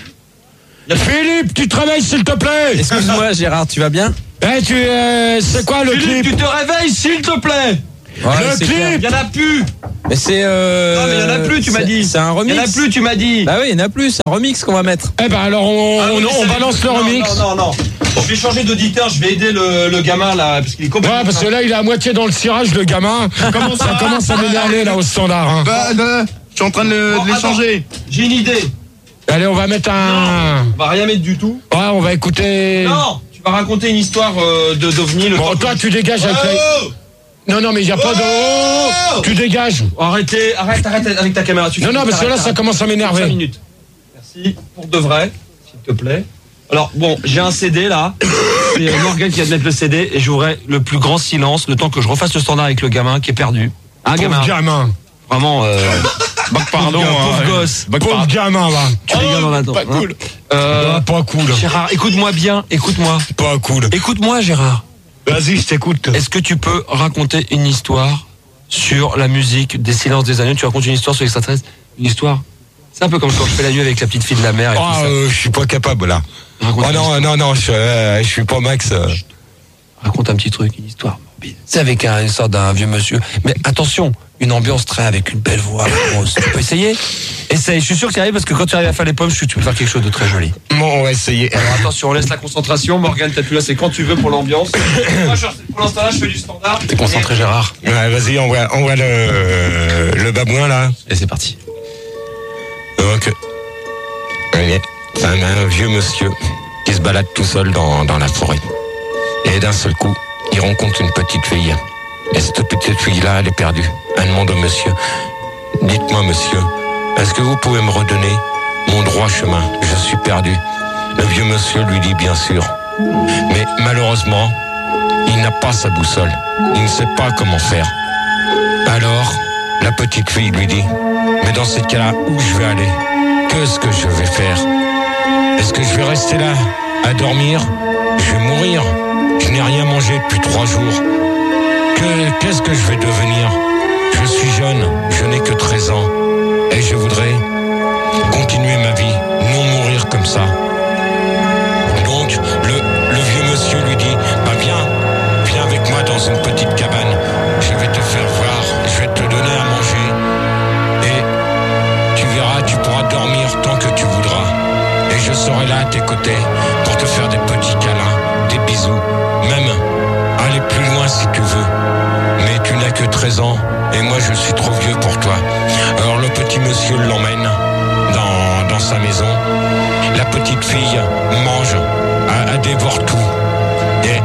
tu travailles s'il te plaît.
Excuse-moi Gérard, tu vas bien?
C'est quoi le
Philippe,
clip?
tu te réveilles s'il te plaît.
Ouais,
le clip,
il n'y en a plus.
Mais c'est
Non mais il n'y en a plus, tu m'as dit.
C'est un remix.
Il n'y en a plus, tu m'as dit.
Bah oui, il n'y en a plus, c'est un remix qu'on va mettre.
Eh ben alors on balance le remix.
Non. Je vais changer d'auditeur, je vais aider le gamin là, parce qu'il est complètement...
Ouais, parce que là il est à moitié dans le cirage, le gamin. Ça commence à m'énerver là au standard. Hein.
Je suis en train de l'échanger.
J'ai une idée.
Allez, on va mettre
On va rien mettre du tout.
Ouais, on va écouter...
Non, tu vas raconter une histoire d'OVNI.
Bon, toi tu dégages avec la... Non, mais il n'y a pas de... Tu dégages.
Arrête avec ta caméra.
Non, parce que là, ça commence à m'énerver.
5 minutes. Merci, pour de vrai, s'il te plaît. Alors, bon, j'ai un CD, là. C'est Morgan qui vient de mettre le CD, et j'aurai le plus grand silence, le temps que je refasse le standard avec le gamin qui est perdu. Un gamin. Vraiment,
pardon.
Pauvre gosse.
Pauvre gamin, là.
Tu rigoles dans la dent.
Pas cool. Pas cool.
Gérard, écoute-moi bien, écoute-moi.
Pas cool.
Écoute-moi, Gérard.
Vas-y, je t'écoute.
Est-ce que tu peux raconter une histoire sur la musique des Silences des Agneaux? Tu racontes une histoire sur l'extraterrestre? Une histoire? C'est un peu comme quand je fais la nuit avec la petite fille de la mer et tout ça.
Je suis pas capable, là. Non, je suis pas Max.
Raconte un petit truc, une histoire. C'est avec une sorte d'un vieux monsieur. Mais attention, une ambiance très avec une belle voix. Tu peux essayer? Essaye, je suis sûr que tu arrives parce que quand tu arrives à faire les pommes, tu peux faire quelque chose de très joli.
Bon, on va essayer.
Alors attention, on laisse la concentration. Morgane, t'as plus là, c'est quand tu veux pour l'ambiance. Moi, pour l'instant là, je fais du standard.
T'es concentré, Gérard?
Ouais, vas-y, on voit le babouin là.
Et c'est parti.
Donc, c'est un vieux monsieur qui se balade tout seul dans la forêt. Et d'un seul coup, il rencontre une petite fille. Et cette petite fille-là, elle est perdue. Elle demande au monsieur, dites-moi monsieur, est-ce que vous pouvez me redonner mon droit chemin? Je suis perdu. Le vieux monsieur lui dit bien sûr. Mais malheureusement, il n'a pas sa boussole. Il ne sait pas comment faire. Alors, la petite fille lui dit, mais dans ces cas-là, où je vais aller? Qu'est-ce que je vais faire? Est-ce que je vais rester là, à dormir? Je vais mourir. Je n'ai rien mangé depuis 3 jours. Qu'est-ce que je vais devenir? Je suis jeune, je n'ai que 13 ans. Et je voudrais continuer ma vie, non mourir comme ça. Donc, le vieux monsieur lui dit, viens avec moi dans une petite cabane. Je vais te faire voir, je vais te donner à manger. Et tu verras, tu pourras dormir tant que tu voudras. Et je serai là à tes côtés pour te faire des petits câlins, des bisous. Même aller plus loin si tu veux. Mais tu n'as que 13 ans et moi je suis trop vieux pour toi. Alors le petit monsieur l'emmène dans sa maison. La petite fille mange, elle dévore tout. Et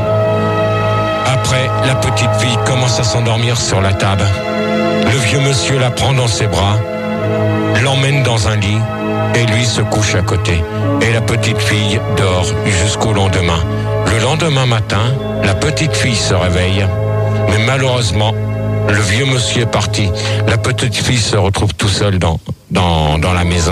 après, la petite fille commence à s'endormir sur la table. Le vieux monsieur la prend dans ses bras, l'emmène dans un lit et lui se couche à côté. Et la petite fille dort jusqu'au lendemain. Le lendemain matin, la petite fille se réveille, mais malheureusement, le vieux monsieur est parti. La petite fille se retrouve tout seule dans la maison.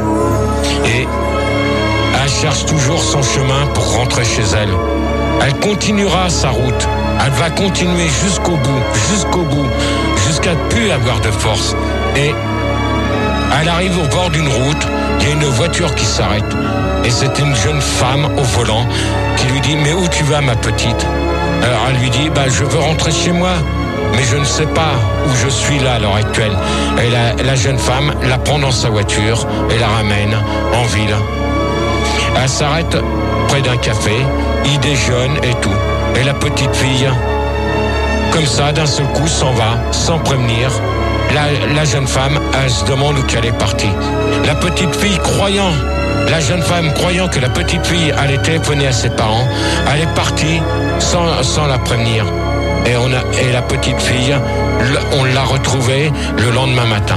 Et elle cherche toujours son chemin pour rentrer chez elle. Elle continuera sa route. Elle va continuer jusqu'au bout, jusqu'à ne plus avoir de force. Et elle arrive au bord d'une route, il y a une voiture qui s'arrête. Et c'est une jeune femme au volant qui lui dit « Mais où tu vas, ma petite ?» Alors elle lui dit « Je veux rentrer chez moi, mais je ne sais pas où je suis là à l'heure actuelle. » Et la jeune femme la prend dans sa voiture et la ramène en ville. Elle s'arrête près d'un café, il déjeune et tout. Et la petite fille, comme ça, d'un seul coup, s'en va, sans prévenir. La jeune femme, elle se demande où qu'elle est partie. La petite fille, la jeune femme, croyant que la petite fille allait téléphoner à ses parents, elle est partie sans la prévenir. Et la petite fille, on l'a retrouvée le lendemain matin.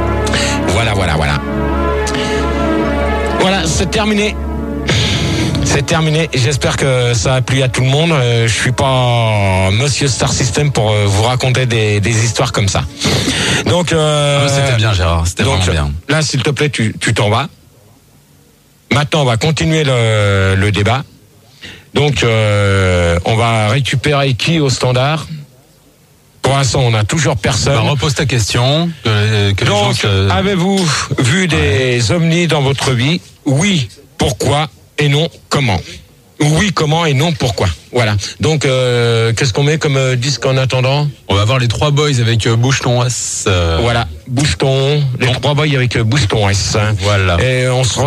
Voilà. Voilà, c'est terminé. C'est terminé. J'espère que ça a plu à tout le monde. Je suis pas Monsieur Star System pour vous raconter des histoires comme ça. Donc
c'était bien, Gérard. C'était vraiment bien.
Là, s'il te plaît, tu t'en vas. Maintenant, on va continuer le débat. Donc, on va récupérer qui au standard? Pour l'instant, on n'a toujours personne.
Repose ta question.
Donc, avez-vous vu des ovnis dans votre vie? Oui, pourquoi? Et non, comment? Oui, comment et non, pourquoi? Voilà. Donc, qu'est-ce qu'on met comme disque en attendant?
On va voir les 3 boys avec Boucheton S.
Voilà, Boucheton. Les 3 boys avec Boucheton S.
Voilà.
Et on se